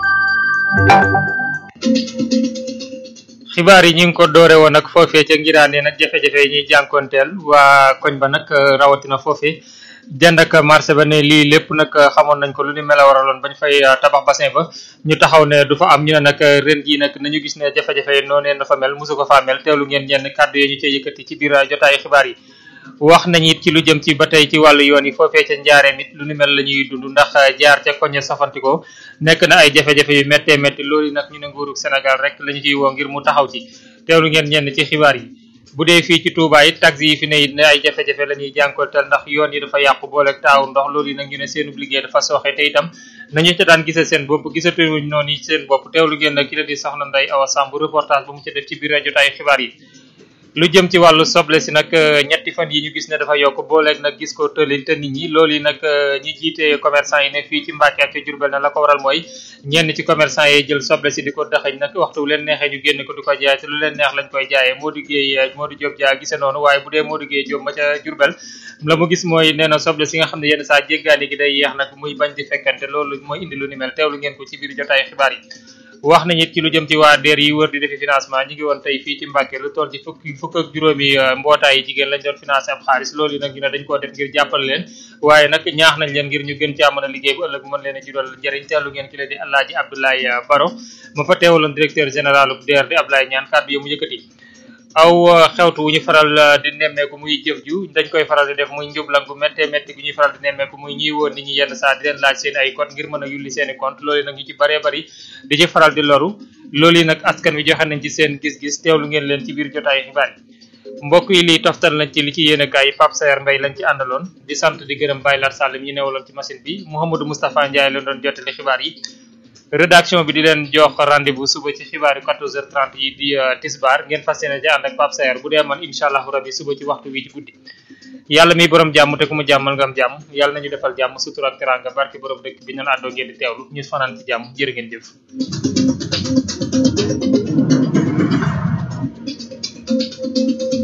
xibaar yi ñu ngi ko doore woon nag foofee ca ngiraane nag jafe-jafe yi ñuy jànkoonteel waa koñ ba nag rawatina foofee dend ak marché ba ne lii lépp nag xamoon nañ ko lu ni mel a waraloon bañ fay tabax bassin ba ñu taxaw ne du fa am ñu ne nag ren jii nag nañu gis ne jafe-jafe yi noonu dafa mel mosu ko faa mel teewlu ngeen ñenn kàddu yi ñu cay yëkkati ci biir jotaayu xibaar yi. wax nañ it ci lu jëm ci ba tey ci wàllu yoon yi foofee ca njaareem it lu ni mel la ñuy dund ndax jaar ca koñe safantikoo nekk na ay jafe-jafe yu méttee métti loolu nag ñu ne nguurug Sénégal rek lañu ciy woo ngir mu taxaw ci teewlu ngeen ñenn ci xibaar yi. bu dee fii ci Touba it taxi yi fi ne it ne ay jafe-jafe la ñuy jànkonteel ndax yoon yi dafa yàqu booleeg taawu ndox loolu yi nag ñu ne seenub liggéey dafa sooxe te itam nañu ca daan gisee seen bopp gisatuñu noonu yi seen bopp teewlu ngeen nag ki la di soxna Ndeye Awa Samb reportage bu mu ci def ci biir jotaayu xibaar yi. lu jëm ci wàllu soble si nag ñetti fan yi ñu gis ne dafa yokk booleeg nag gis ko tëlil te nit ñi loolu yi nag ñi jiite commerçant yi ne fii ci Mbàkke ak ci Jurbel na la ko waral mooy ñenn ci commerçant yi jël soble si di ko daxañ nag waxtu leen neexee ñu génn ko di ko jaay te lu leen neex lañ koy jaayee Modou Gueye Modou Diop Dia gise noonu waaye bu dee Modou Gueye Diop ma ca Jurbel la mu gis mooy nee na soble si nga xam ne yenn saa jéggaani gi day yeex nag muy bañ di fekkante loolu mooy indi lu ni mel teewlu ngeen ko ci biir jotaay xibaar yi. wax nañu it ci lu jëm ci waa DER yi wër di defi financement ñi ngi woon tey fii ci Mbàkke lu toll ci fukki fukk ak juróomi mbootaay yi jigéen lañ doon financé ab xaalis loolu yi nag ñu ne dañ koo def ngir jàppale leen waaye nag ñaax nañ leen ngir ñu gën caa mën a liggéey bu ëllëg mën leen a jural njëriñ teelu ngeen ki leen di Alaaji Abdoulaye Baro ma fa teewaloon directeur général bu DER di Abdoulaye Niane kàddu yi mu yëkkati aw xewtu wu ñu faral di nemmeeku muy jëf ju dañ koy faral di def muy njublan gu méttee métti gu ñuy faral di nemmeeku muy ñuy woon nit ñi yenn saa di leen laaj seen ay compte ngir mën a yulli seen i compte loolu nag ñu ci baree bari di ci faral di loru loolu yi nag askan wi joxe nañ ci seen gis-gis teewlu ngeen leen ci biir jotaay xibaar yi mbokk yi lii toftal nañ ci li ci yéen a kaay Pape Saer Mbaye lañ ci àndaloon di sant di gërëm Baye Lar Sall mi ñu newaloon ci machine bi Mouhamadou Moustapha Ndiaye leen doon jottali xibaar yi rédaction bi di leen jox rendez-vous suba ci xibaaru quatorze heures trente yi di tisbar ngeen fas yéene ja ànd ak Pape Saer bu dee man incha allahu rabbi suba ci waxtu wi ci guddi yàlla miy borom jàmm te ku mu jàmmal nga am jàmm yàlla nañu defal jàmm sutura ak teranga barke borom dëkk bi ñu naan àddoo ngeen di teewlu ñu fanaan ci jàmm jërë ngeen jëf.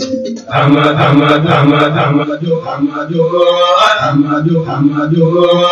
Amadu Amadu Amadu Amadu Amadu Amadu Amadu